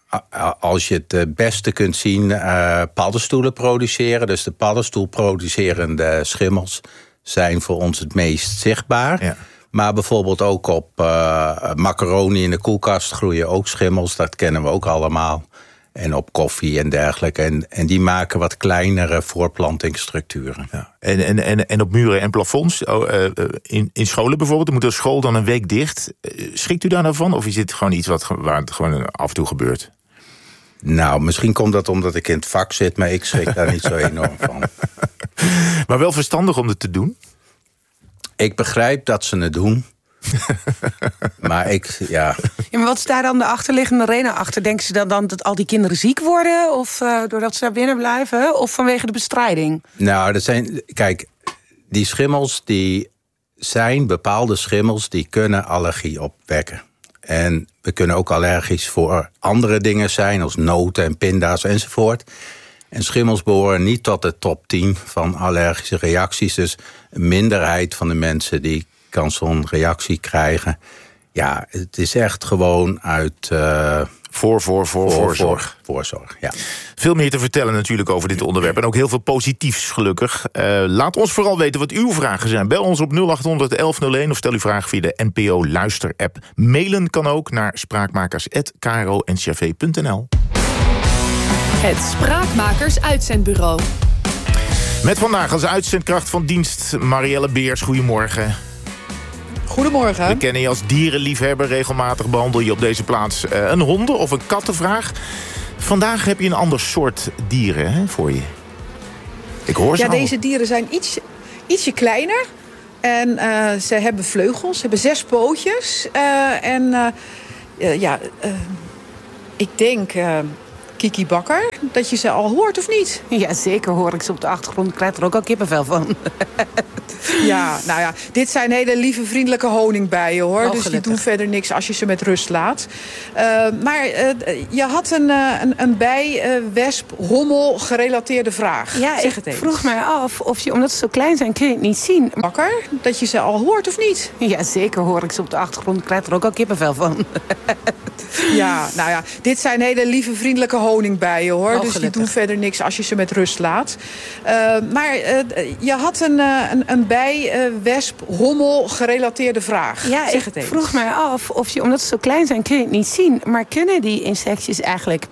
als je het het beste kunt zien, uh, paddenstoelen produceren. Dus de paddenstoelproducerende schimmels zijn voor ons het meest zichtbaar. Ja. Maar bijvoorbeeld ook op uh, macaroni in de koelkast groeien ook schimmels. Dat kennen we ook allemaal. En op koffie en dergelijke. En, en die maken wat kleinere voortplantingsstructuren. Ja. En, en, en, en op muren en plafonds, oh, uh, in, in scholen bijvoorbeeld, dan moet de school dan een week dicht. Uh, schrikt u daar nou van? Of is dit gewoon iets wat, waar het gewoon af en toe gebeurt? Nou, misschien komt dat omdat ik in het vak zit, maar ik schrik daar niet zo enorm van. Maar wel verstandig om het te doen? Ik begrijp dat ze het doen. Maar ik, ja... ja... Maar wat is daar dan de achterliggende reden achter? Denken ze dan, dan dat al die kinderen ziek worden? Of uh, doordat ze daar binnen blijven? Of vanwege de bestrijding? Nou, dat zijn... Kijk, die schimmels, die zijn bepaalde schimmels... die kunnen allergie opwekken. En we kunnen ook allergisch voor andere dingen zijn... als noten en pinda's enzovoort. En schimmels behoren niet tot de top tien van allergische reacties. Dus een minderheid van de mensen die kan zo'n reactie krijgen. Ja, het is echt gewoon uit... Uh, voor, voor, voor, voor, voorzorg. Voor, voorzorg, ja. Veel meer te vertellen natuurlijk over dit onderwerp. En ook heel veel positiefs, gelukkig. Uh, laat ons vooral weten wat uw vragen zijn. Bel ons op nul acht honderd elf nul één of stel uw vraag via de N P O Luister-app. Mailen kan ook naar spraakmakers apenstaartje k r o n c r v punt n l. Het Spraakmakers Uitzendbureau. Met vandaag als uitzendkracht van dienst Marielle Beers. Goedemorgen. Goedemorgen. We kennen je als dierenliefhebber. Regelmatig behandel je op deze plaats uh, een honden- of een kattenvraag. Vandaag heb je een ander soort dieren hè, voor je. Ik hoor ze Ja, al. Deze dieren zijn iets, ietsje kleiner. En uh, ze hebben vleugels, ze hebben zes pootjes. Uh, en uh, uh, ja, uh, ik denk... Uh, Kiki Bakker, dat je ze al hoort of niet? Ja, zeker hoor ik ze op de achtergrond. Ik krijg er ook al kippenvel van. Ja, nou ja, dit zijn hele lieve, vriendelijke honingbijen, hoor. Oh, dus die gelukkig. doen verder niks als je ze met rust laat. Uh, maar uh, je had een, uh, een, een bij, uh, wesp, hommel gerelateerde vraag. Ja, zeg ik het eens. vroeg mij af of je, omdat ze zo klein zijn, kun je het niet zien. Bakker, dat je ze al hoort of niet? Ja, zeker hoor ik ze op de achtergrond. Ik krijg er ook al kippenvel van. Ja, nou ja, dit zijn hele lieve, vriendelijke honingbijen, hoor. Oh, dus die gelukkig. doen verder niks als je ze met rust laat. Uh, maar uh, je had een, uh, een, een bij, uh, wesp, hommel gerelateerde vraag. Ja, zeg ik het eens. vroeg mij af of je, omdat ze zo klein zijn, kun je het niet zien. Maar kunnen die insectjes eigenlijk